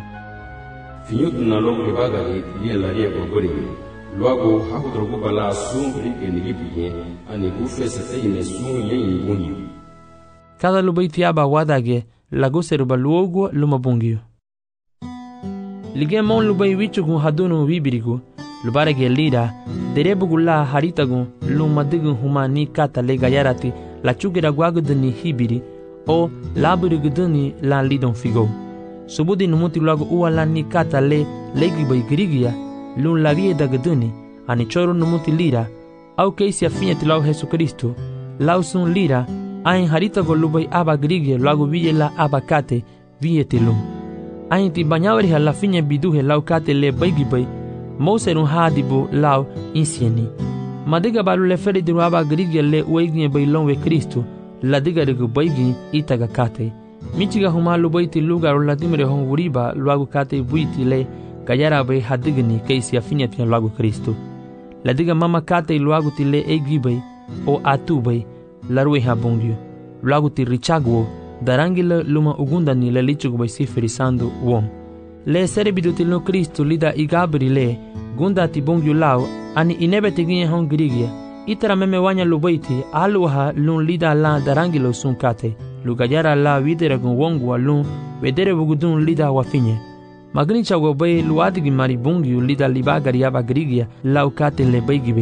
finyutuna logo ibagari liye laria gogori luago hakudrogo bala sumbri enilibiye ani gufesa teine sun yen bunyu kada lubaiti aba wadage laguseru baluogo lumabungyu lige mon lubai wichugun hadunu wibirigu lubarege lira derebugula haritagun lumadigun humani kata le gayarati la chugera guagudani hibiri o laburigudani la lidon figo subudi numuti luago uala ni kata le legi bai grigia lun la vie da gduni ani choro numuti lira au keisi afinya tilau Jesu Kristo lau sun lira ain harita go lubai aba grigia luago vie la aba kate vie tilum ain ti banyawari hala finya biduhe lau kate le baigi bai moserun hadibu lau insieni madiga balu le feri diru aba grigia le ueginye bai lonwe Kristo la diga regu baigi itaga kate michiga humalu baiti lugar la dimre hon wuriba luago kate buiti le gayara bai hadigni keisi afinya tin luago Kristo la diga mama kate luago ti le egibai o atubai la rue habungyo luago ti richagwo darangi le luma ugunda ni le lichugo bai siferisando wom le serebidu ti lo Kristo lida igabri le gunda ti bungyo lao ani inebe tiginye hon grigia itara meme wanya lubaiti aluha lun lida la darangi lo sunkate lugayara la videra gun wongwa lun wedere bugudun lida wafinye magnicha go bay luadigi mari bungyu lida libagari aba grigia laukate le baygibe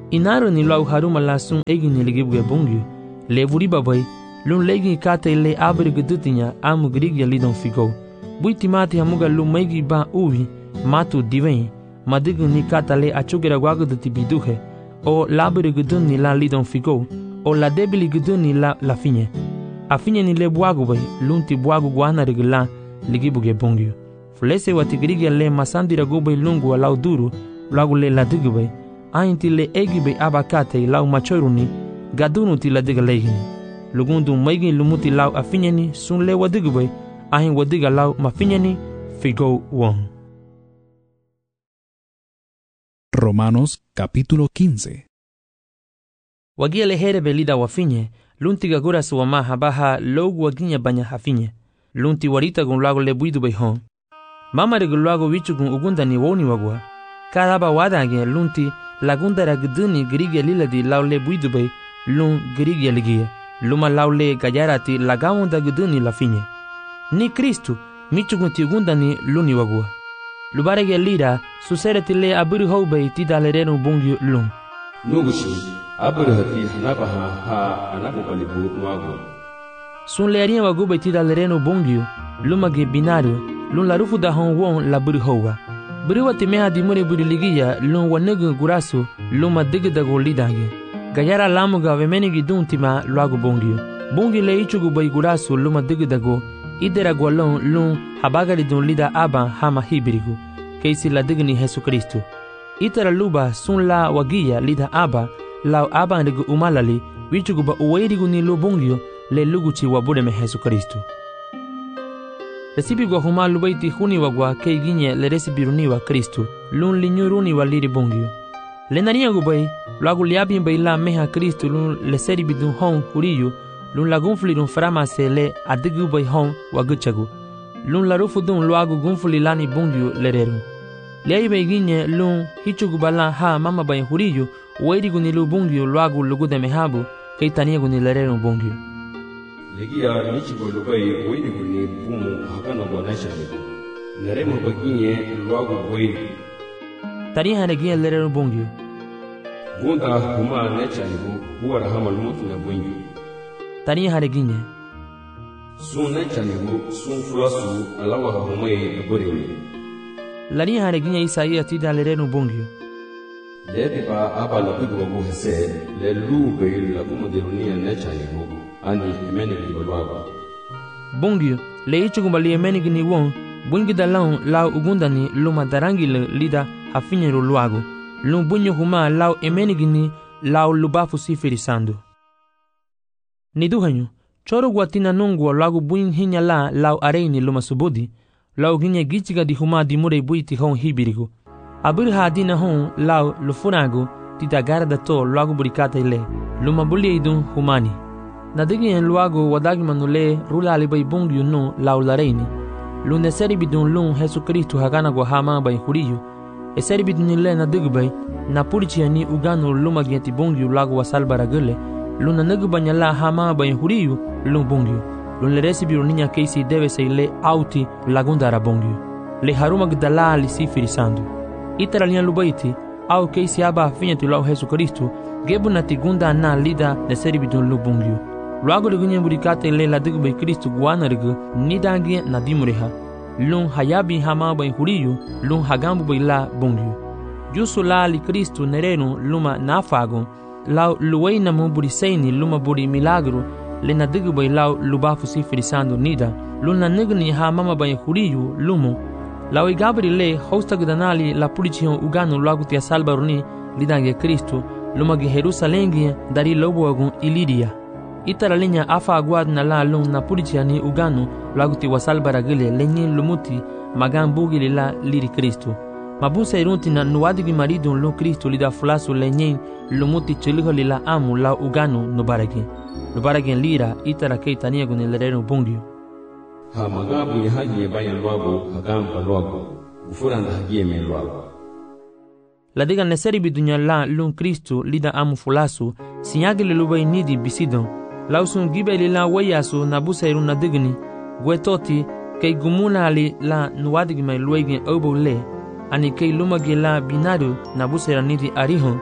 Inaro ni lau haruma la sun egi ni ligibuge bongyu. Le vuri babai, lun legi kate le abri gedutinya amu grigya lidon figo. Bui timati hamuga lu maigi ba uvi, matu diveni, madigu ni kata le achugera waguduti biduhe, o labri gedun ni la lidon figo, o la debili gedun ni la finye. A finye ni le buagu bai, lunti buagu guana regla ligibuge bongyu. Flese wati grigya le masandira gubai lungu lau duru, lagu le la digu bai, ainti le egi bai abakate lau machoiruni, gadunu ti la diga legini. Lugundu maigi lumuti lau afinyani sun le wadigu bai, ahin wadiga lau mafinyani figo won. Romanos capítulo 15. Wagia le here belida wafinye, lunti gagura suwama habaha logu waginya banya hafinye. Lunti warita gun lago le buidu bai hon. Mama regu lago wichu gun ugunda ni woni wagwa. Kadaba wadange lunti lagunda ragduni grigya liladi lau le buidu bai lun grigya ligia. Luma lau le gayarati lagawunda gduni la finye. Ni Kristu michu gun ti ugunda ni luni wagwa. Lubarege lira susereti le aburi houbei ti dalerenu bungyu lun. Nugushi aburi hati hanabaha ha anabubalibu nuagu. Sun le aria wagubei ti dalerenu bungyu lumage binaru lun la rufu da hon won la buri houwa. Buri wati meha di mure buri ligia lun wanugu gurasu luma digidago lidange. Gayara lamuga vemenigi duntima luagu bungyu. Bungyu le ichugu bai gurasu luma digidago idera gwalon lun habagari dun lida aban hama hibirigu. Keisi la digni Jesu Kristu. Itara luba sun la wagia lida aba lau aban rigu umalali wichugu ba uwairigu ni lu bungyu le luguchi wabureme Jesu Kristu. Resibi gwa huma lubaiti huni wagwa kei ginye le resibiruni wa Kristu lun linyuruni wa liri bungyu. Le nariya gubai luagu liabi mbai la meha Kristu lun le seri bidun hon huriyu lun la gunfuli dun framase le adigu bai hon waguchagu. Lun la rufu dun luagu gunfuli lani bungyu lereru. Liayi bai ginye lun hichugu bala ha mama bai huriyu uwairigu ni lu bungyu luagu lugude mehabu kei taniyagu ni lereru bungyu. Legia nichigo lubai uwairigu ni bumu hakana wanashanigu. Neremu baginye luagu uwairigu. Tariha neginye lereru bungyu. Gunda huma nechanigu huwara hama lumutu na bungyu. Tariha neginye. Sun nechanigu sun fulasu alawa humaye aburewe. Lani hareginya Isaia ti dalerenu bungyu. Lebi ba aba la bigu wagu hese le lube la kumaderunia nechanigu ani emeni gibalwaga. Bungyu le ichugumali emeni gini won bungi dalau lau ugundani luma darangi le lida hafinyeru luagu. Lum bunyo huma lau emeni gini lau lubafu sifirisando. Niduhanyu choro guatina nungu lagu buin hinya la lau areini luma subudi. Lau ginye gichiga di huma di mure buiti hon hibirigu. Abir hadina hon lau lufuragu ti dagara da to lagu burikata ile. Luma bulie idun humani. Nadigi en luagu wadagi manule rula alibai bungyu nu lau lareini. Lune seri bidun lun Jesu Kristu hagana gwa hama bai huriyu. E seri bidun ile nadigi bai na purichi ni uganu luma gieti bungyu lagu wasalbara gule. Luna nagu banyala hama bai huriyu lun bungyu. Lun le resibiru niña keisi deve se le auti lagundara bongyu. Le haruma gdala li sifirisando. Itara lian lubaiti, au keisi aba finyatu lau Jesu Kristu, gebu nati gunda na lida ne seribidun lu bongyu. Luago de gunye burikate le la digu bai Kristu guana rigu, nidangi na dimureha. Lun hayabi hama bai huriyu, lun hagambu bai la bongyu. Jusu la li Kristu nerenu luma nafagun, lau luwei namu buriseini luma buri milagru, le na digu bai lau lubafu sifirisando nida, luna nigni ha mama bai huriyu lumu, lau igabri le hosta gudanali la purichion uganu lagutia salbaruni lidange Kristu, lumagi Jerusalengi dari lobuagun ilidia. Itara linya afa aguad na la lun na purichiani uganu laguti wasalbaragile lenye lumuti magan bugi la liri Kristu. Mabusa irunti na nuadigi maridun lu Kristu lida fulasu lenye lumuti chiliho lila amu la uganu nubaragi. Lubaragen lira itara kei taniagu ni lerenu bungyu. Ha magabu ni haji bayan luagu hagamba luagu. Ufuranda haji men luagu. Ladiga neseri bidunya la lun Kristu lida amu fulasu sinyagi lubai nidi bisidon. Lausun gibe lila wayasu nabusa irun nadigni. Gwetoti kei gumuna ali la nuadigi mai luegen obo le. Ani kei lumagi la binadu nabusa nidi arihon.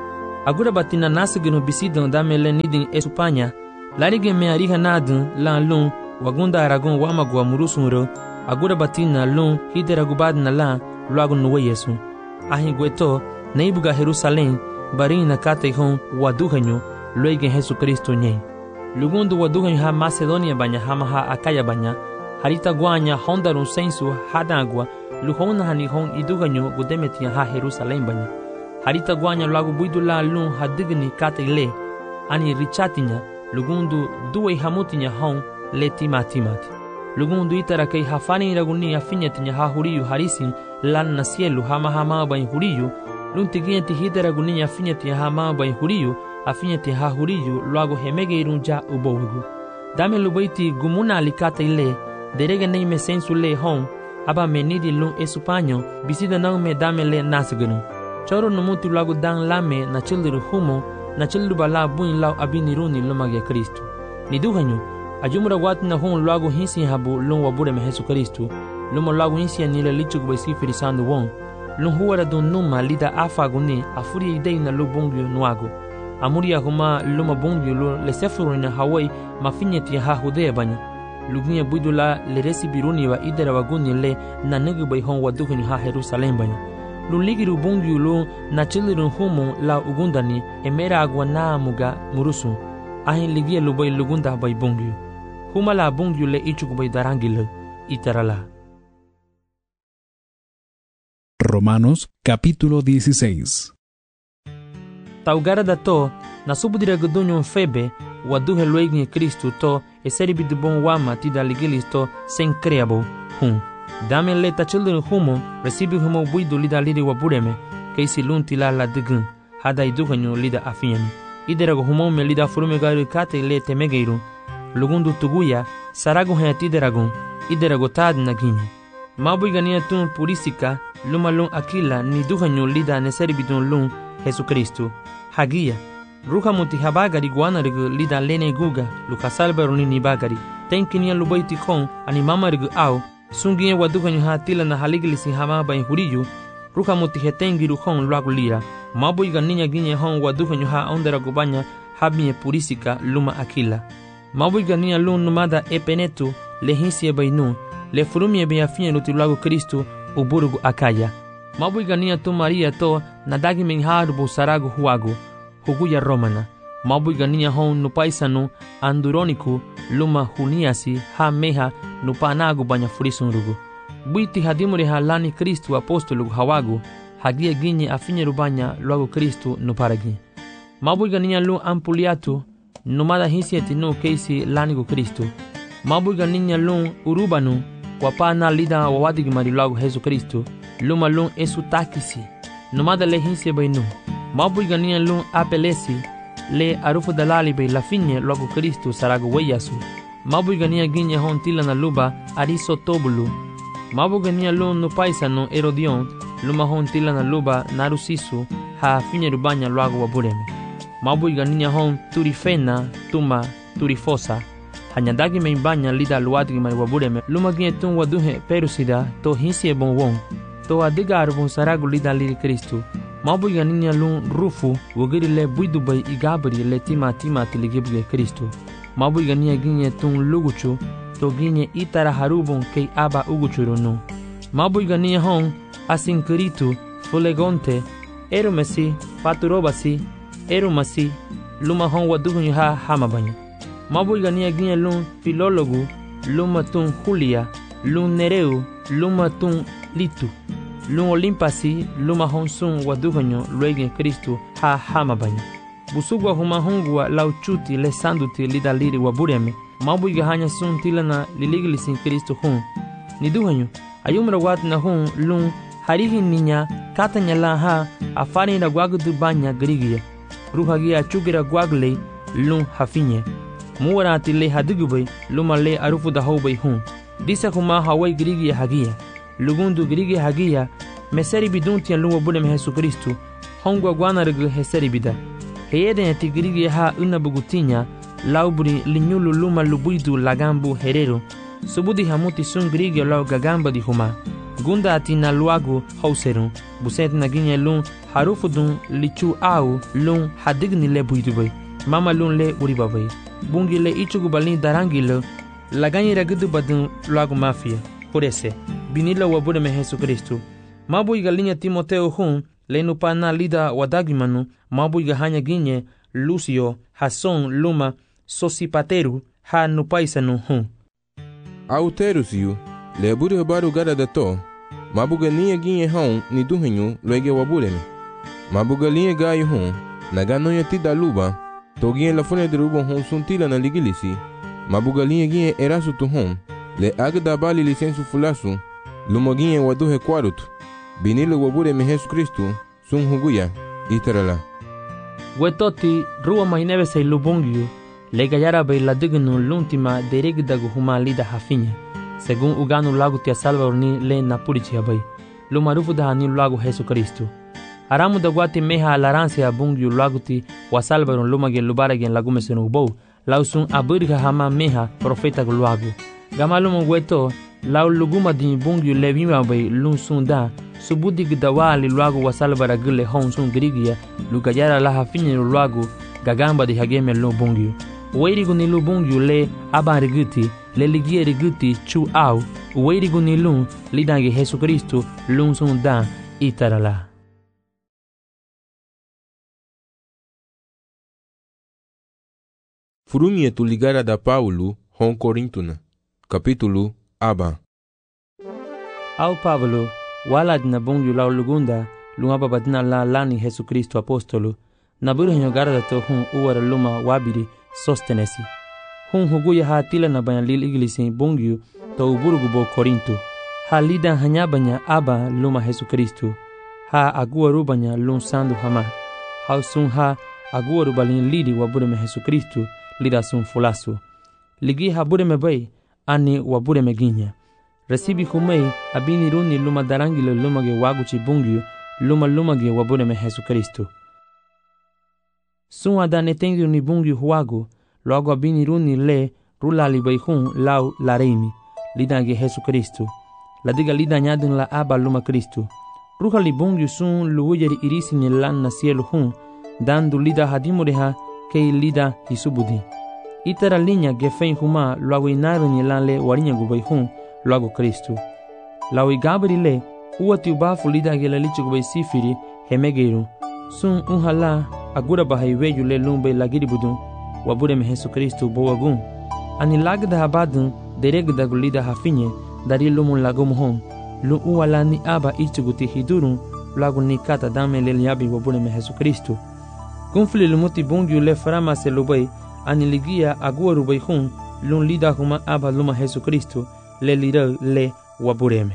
Agora batina nasagano bisidão da mele nidin Espanha. Larige me ariha nadun la lun wagunda aragon wamagwa murusunro. Agora batina lun hideragubad na la luago no Yesu. Ahin gueto neibuga Jerusalém barin na katehon waduhanyo luegen Jesu Cristo nye. Lugundu waduhanyo ha Macedonia banya hamaha Akaya banya. Harita guanya hondarun sensu hadagwa luhona hanihon iduganyo gudemetia ha Jerusalém banya. Harita guanya luago buidula lun hadigni katele ani richatinya lugundu duwe hamutinya hon le timati. Lugundu itara kei hafani raguni afinyatinya ha huriyu harisin lan na cielo hama bain huriyu luntigienti hitara guninya afinyatinya hama bain huriyu afinyati ha huriyu luago hemegeirunja ubowigu. Dame lubaiti gumuna alikata ile derege neime sensu le hon aba menidi lun Espanyo bisida nang me dame le nasganu. Choro numuti luago dan lame na childiru humo na childiru bala buin lau abiniruni lumage Kristu. Niduhanyo ajumura wati na hon luago hinsi habu lun wabure me Jesu Kristu. Luma luago hinsi anile lichuk baisi firisando won. Lun huara dun numa lida afaguni afuri idei na lu bungyo nuago. Amuria huma luma bungyo lu lesefuru na Hawaii mafinyeti ha hudea banya. Lugunya buidula le resibiruni wa idera waguni le na negu bai hon waduhuni ha Jerusalem banya. Luligiru bungyo lu na chilirun humo la ugundani emera agwa na muga murusu. Ahin ligia lubai lugunda bai bungyo. Huma la bungyo le ichuk bai darangile itarala. Romanos capítulo 16. Taugara da to na subudira gudunyo febe waduhe luegne Kristu to eseribi de bon wama tida ligilis to sen creabo hum. Dame leta children humo recibi humo buidu lida lidi wabureme keisi lunti la digun hada iduhanyo lida afiani. Iderago humo me lida furume gari kate le temegeiru. Lugundu tuguya sarago hayati deragon iderago tad nagini. Mabugania tun purisika luma lun akila ni duhanyo lida neseribidun lun Jesu Kristu. Hagia ruha muti habagari guanarigu lida lene guga lukasalberuni ni bagari. Tenkinia lubaiti kon ani mamarigu au sungie waduhanyo hatila na haligilisi hamaba in huriyu. Ruha muti hetengiru kon luagu lira. Mabuiga ninya ginye hon waduhanyo ha ondera gubanya habie purisika luma akila. Mabuiga ninya lun numada epenetu lehinsie bainu. Le furumie be afine lutilago Kristu uburugu Akaya. Mabuiga niya tu Maria to nadagi men harbu saragu huagu huguya Romana. Mabuiga niya hon nupaisanu anduroniku luma huniasi ha meha nupanagu banya furisunrugu. Buiti hadimuri halani Kristu apostolugu hawagu hagia ginye afine rubanya luago Kristu nuparagi. Mabuiga niya lu ampuliatu numada hisieti no keisi lanigu Kristu. Mabuiga niya lu urubanu wapana lida wawadig marilago Jesu Kristu luma lun esu takisi numada le hinse bainu. Mabuiga niya lun apelesi le arufu dalali be lafinye lago Kristu sarago weyasu. Mabuiga niya ginye hon tila na luba ariso tobulu. Mabuiga niya lun nupaisano Herodion luma hon tila na luba narusisu ha finye rubanya lago wabureme. Mabuiga niya hon turifena tuma turifosa hanyadagi me banya lida luadgi mari wabureme lumagie tun waduhe perusida to hinsie bon won to adiga arbon saragu lida liri Kristu. Mabuiga ninya lun rufu wogiri le buidu bay igabri le tima tiligibge Kristu. Mabuiga ninya ginye tun luguchu to ginye itara harubon kei aba uguchurunu. Mabuiga ninya hon asinkiritu fulegonte erumesi paturobasi erumasi luma hon waduhu ha hamabanya. Mabuiga niya ginye lun filologu luma tun Julia lun Nereu luma tun Litu lun Olimpasi luma hon sun waduhanyo luegen Kristu ha hamabanya. Busugwa huma hongwa lauchuti le sanduti lida liri wabureme. Mabuiga hanya sun tilana liligilisin Kristu hun niduhanyo ayumra wat na hun lun harihi ninya katanya la ha afari na gwagudu banya grigia ruhagia chugira gwagle lun hafinye muwarati le hadugubay luma le arufu da hobay hun disa huma hawai grigia hagia lugundu grigia hagia meseri biduntia lun wabulem Jesu Kristu hongwa gwanargu heseri bida heyede yati grigia ha unabugutinya laubri linyulu luma lubuidu lagambu herero subudi hamuti sun grigia lau gagamba di huma gunda atina luagu hauseru Buset na ginye lun harufu dun lichu au lun hadigni le buidubay. Mama lun le uribabay. Bungi le ichugu balin darangilo. La ganyi ragudu badun luagu mafia. Por ese, binila wabure me Jesucristo. Mabuiga linha Timoteo hun, lenupa na lida wadagimanu, mabuiga hanya ginye, Lucio, Jason, Luma, Sosipateru, ha nupaisanu hun. Auterusiu, lebure habaru gara da to, mabuga linha ginye hun, ni duhenyu, loege wabureme. Mabuga linha gayu hun, naganoya tida luba, toginye la fune de rubo hun suntila na ligilisi, mabuga linha ginye erasu tu hun, le agda bali licensu fulasu, lumoginye waduhe kwarutu. Binile wabure me Jesucristo, sun huguya, itarala. Wetoti, ruwa mainebe se lubongyu, le gayara be la dignu l'ultima deregdagu huma lida hafinya, según uganu lagu tia salva ni le napurichi abai, lumarufu da ni lagu Jesucristo. Aramu da guati meha alaransia bungyu lagu ti wa salva lumage lubaragen lagu mesenubou, lausun abirga hama meha profeta gulagu. Gamalumu weto, lau luguma di bungyu levima bay lun sunda, subudi gdawali luagu wasalbara gile hon sun grigia, lugayara la hafinye luagu, gagamba di hageme lu bungyu. Weirigu ni lu bungyu le aban riguti, le ligie riguti chu au, weirigu ni lun lidange Jesucristo lun sunda itarala. Furumie tu ligara da Paulo, hon Corintuna. Capítulo Aba. Au Pablo, walad na bungyu lau lugunda, lungaba badna la lani Jesucristo apostolo, na buru garda to hun uwara luma wabiri sostenesi. Hun huguya ha tila na banya lil iglisi bungyu to uburugu bo Korinto. Ha lida hanyabanya aba luma Jesucristo. Ha aguaru banya lun sandu hama. Ha sun ha aguaru balin lidi wabure me Jesucristo, lida sun fulasu. Ligi ha bure me bay, ani wabure me ginya. Recibi kumei abini runi luma darangilo lumage waguchi bungyu lumage wabure me Jesucristo. Sun adane tengi ni bungyu huagu logo abini runi le rula libaihun lau lareimi lidange Jesucristo. La diga lida nyadun la aba luma Cristo. Ruha li bungyu sun luuyeri irisi ni lan na cielo hun dandu lida hadimureha kei lida hisubudi. Itara linha gefen huma logo inaru ni lan le warinya gubaihun logo Cristo. Lau igabri le uati ubafu lida gela lichu gubai sifiri hemegeiru. Sun unhala agura bahaiweju le lumbe lagiri budun wabure me Jesucristo boagun. Ani lagda habadun deregda gulida hafinye dari lumun lagum hon. Lu uwala ni aba ichuguti hidurun lagu ni kata dame le liabi wabure me Jesucristo. Kunfli lumuti bungyu le frama se lubai ani ligia agua rubai hun lun lida huma aba luma Jesucristo le lira le wabureme.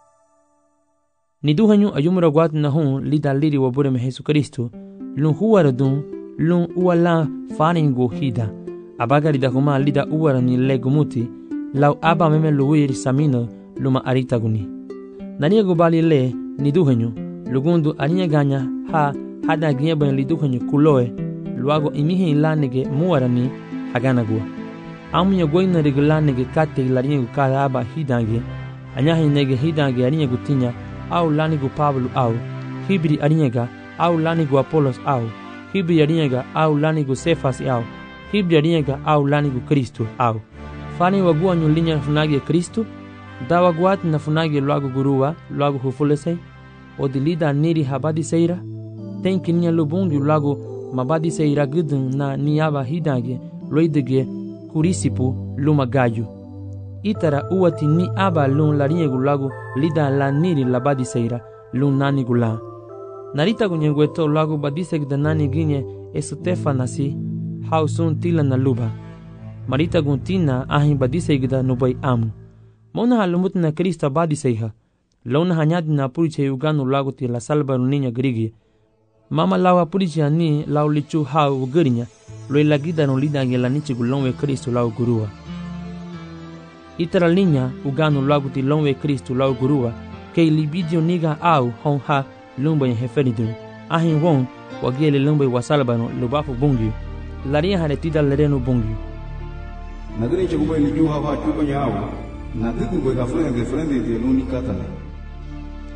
Ni duhanyu ayumura guat na hun lida liri wabureme Jesucristo lun huwara dun lun uwala faningu hida abagari da huma lida uwara ni le gumuti lau aba meme luwiri samino luma arita guni. Nania gubali le ni duhanyu lugundu arinya ganya ha hada ginya ban li duhanyu kuloe luago imihi ilanege muwarani haganagua. Amunya goina regulanege kate ilaringu kada aba hidange anyahi nege hidange arinya gutinya au lanigu Pablo au hibri arinyega au lanigu Apolos au hibri arinyega au lanigu Sefas au hibri arinyega au lanigu Kristo au fani wagua nyulinya funagi Kristo dawa guat na funagi luago gurua luago hufulesei odilida niri habadi seira tenki niya lubungi luago mabadi seira gudun na niyaba hidange loidege kurisipu luma gayu. Itara uwati ni aba lun larinye gulagu lida la niri labadi seira lun nani gula. Narita gunyegweto lagu badisek da nani ginye esutefa nasi hausun tila na luba. Marita guntina ahin badisek da nubai amu. Mona halumut na Krista badiseiha. Launa hanyadi na puriche uganu lagu ti la salba niña grigi. Mama lawa puriche ani lau lichu hau ugarinya. Loi lagida no lida ngela nichi gulonwe Kristo lau gurua. Itara linha uganu lagu ti lonwe Kristo lau gurua. Kei libidio niga au hon ha lumba ya heferidun. Ahin won wagele lumba wasalbano lubafu bungi. Laria hanetida lereno bungi. Nagani chakuba ni juha wa chupa nyao. Na tiku kwa frente de luni katana.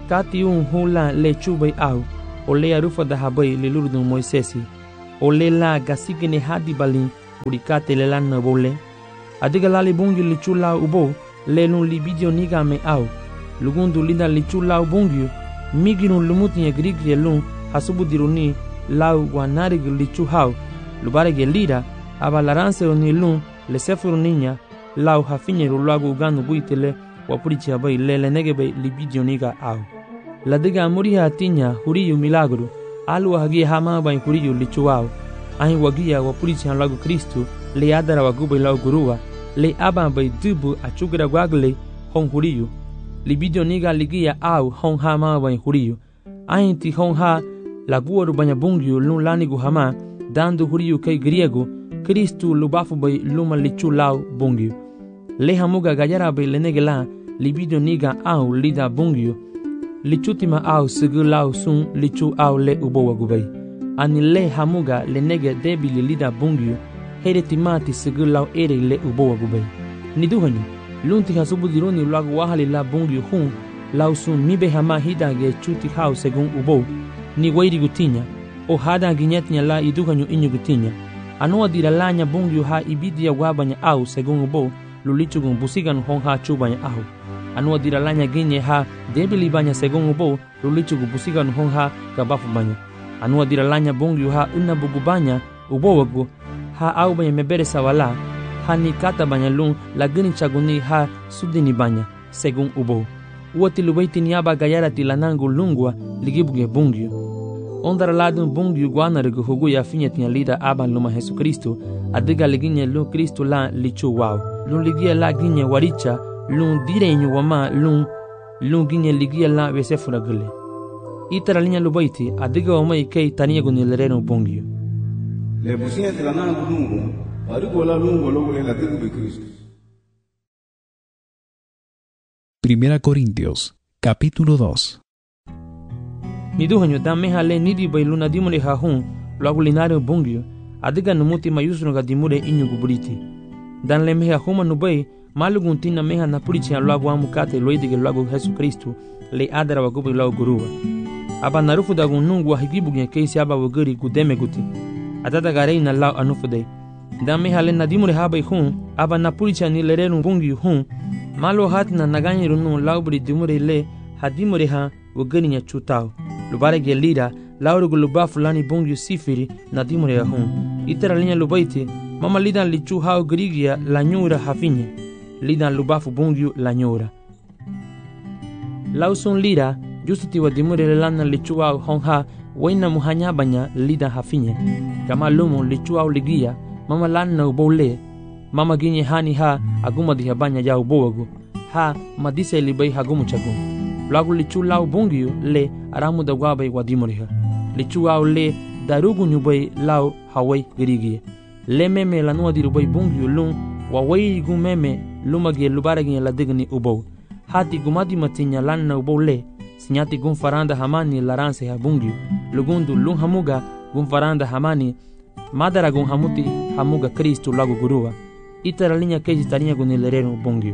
kati hula le chubay au o le arufa da habay le lurdun Moisesi o le la gasigene hadi balin urikate le lan na bole adiga lali bungi le chula ubo le lun libidio niga me au lugundu linda le chula ubungi migirun lumuti ya grigri lun hasubu diruni lau guanari le chuhau lubare ge lira abalaranse oni lun le sefuru niña lau hafinyeru lagu uganu buitele wapurichi abai lele negebe libidio niga au la diga muriha tinya huriyu milagro alu hagia hama bai huriyu lichuau ahi wagia wapurichi lagu Kristo le adara wagubai lau gurua le aba bai dubu achugira gwagle hon huriyu libidio niga ligia au hon hama bai huriyu ahi ti hon ha laguaru banya bungyu lun lanigu hama dando huriyu kai griego Kristo lubafu bai luma lichu lau bungyu le hamuga gayara bai lenegela libidio niga au lida bungyu lichutima au segu lau sun lichu au le ubowa gubai ani le hamuga lenege debili lida bungyu heretimati segu lau ere le ubowa gubai niduhanyu lunti hasubu dironi lagu wahali la bungyu hun lau sun mibe hama hidage chuti hau segun ubo ni wairi gutinya o hada ginyetnya la iduhanyu inyu gutinya anua diralanya bungyu ha ibidia wabanya au segun ubo lulichugun busigan hon ha chubanya au anua diralanya ginye ha debili banya segun ubo lulichugu busigan hon ha gabafu banya anua diralanya bungyu ha unabugu banya ubo wagu ha au banya mebere sawala ha ni kata banya lun lagini chaguni ha sudini banya segun ubo uati lubaiti niaba gayara tilanangu lungwa ligibuge bungyu ondara ladun bungyu guanarigu hugu ya finyetia lida aban luma Jesu Kristo adiga liginye lu Kristo la lichu wow lun ligia la ginye waricha lun direnyu wama lun ginye ligia la wesefura gule itara linya lubaiti adiga wama ikei tania gunilereno bungyu le businya tilanangu lungu adigo la lungu logule la tigu Kristo. Primera Corintios, capítulo 2. Niduhanyo dameha le nidi bai luna dimure hahun lagulinario bungyo adiga numuti mayusro ga dimure inyu guburiti dan le meha huma nubai malugun tina meha napurichi an lagu amukate loidige lagu Jesu Kristo le adara wagubi lagu guruwa aba narufu dagun nungu wa higibugen keisi aba waguri gudeme guti adada garei na lau anufude dan meha le nadimure habai hun aba napurichi an ilerenu bungyo hun malo hatina naganyiru nun laubri dimure le hadimure ha waguri nya chutao lubare gelira laurugu luba fulani bungyu sifiri na dimure ya hun itara linya lubaiti mama lidan lichu hao grigia la nyura hafinye lidan lubafu bungyu la nyura lausun lira justiti wa dimure lana lichu hao honha waina muhanya banya lidan hafinye kama lumu lichu hao ligia mama lana ubole mama ginye hani ha aguma diha banya ya ubowagu ha madise libai hagumu chagu lagu lichu lau bungyu le aramu da gwabai wadimuriha lichu au le darugu nyubai lau hawai girigie le meme la nuwa dirubai bungyu lung wawai gu meme lumagi lubaragi la digni ubou hati gumadi matinya lanna ubou le sinyati gun faranda hamani laranse ha bungyu lugundu lung hamuga gun faranda hamani madara gun hamuti hamuga Kristo lagu gurua itara linya keji tarinya gunilerenu bungyu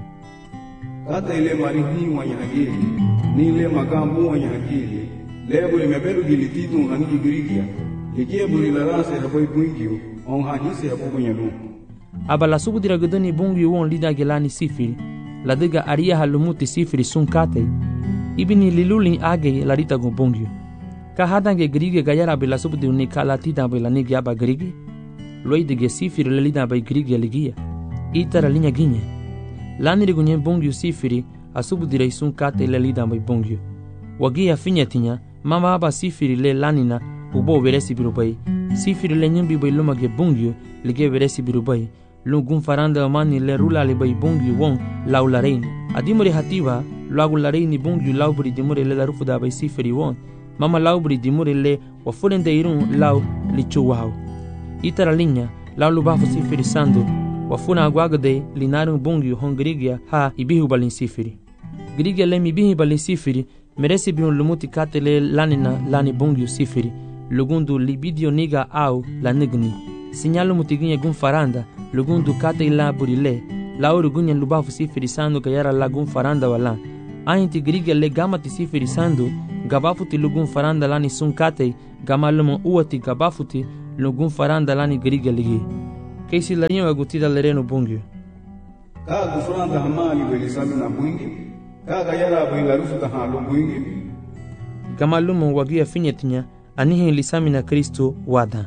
kata ile marihi wanyagili ni ile magambu wanyagili lebo limeberu gilititu nangi girigia likie buri larase habai bungyu on hanise hapo nyalu abala subu diragudani bungyu won lida gelani sifiri ladiga aria halumuti sifiri sunkate ibini liluli age larita go bungyu ka hadange grige gayara bela subu diruni kala tida bela nigi aba grige loidige sifiri lida bai grige ligia itara linya ginye lani rigunye bungyu sifiri asubu direi sunkate le lida bai bungyu wagia finyetinya mama aba sifiri le lanina ubo veresi birubai sifiri le nyimbi bai lumage bungyu lige veresi birubai lungun faranda mani le rula le bai bungyu won laularein adimure hativa laularein bungyu laubri dimure le darufu da bai sifiri won mama laubri dimure le wafurende irun lau lichu wao itara linya laulu bafu sifiri sandu wafuna agwagade linarun bungyu hongrigia ha ibihu balin sifiri grigia le mibihi balin sifiri meresi biun lumuti katele lanina lani bungyu sifiri lugundu libidio niga au la nigni sinyalu mutiginye gun faranda lugundu kate la burile lauru gunyen lubafu sifiri sandu gayara la gun faranda wala Ainti grigia le gamati sifirisando, gabafuti lugun faranda lani sunkate, gamaluma uati gabafuti, lugun faranda lani grigia ligi. Keisi larinho agutida lereno bungio. Kaga gufranda hamali belisami na bwingi, kaga yara bwingarufu kahalo bwingi. Gamaluma wagia finyetinya, anihe lisami na Cristo wada.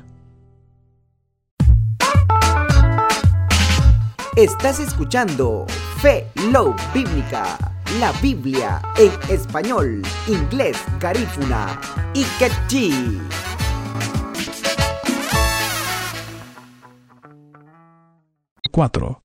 Estás escuchando Fe Love Bíblica, la Biblia en español, inglés, garífuna y quechí. Cuatro.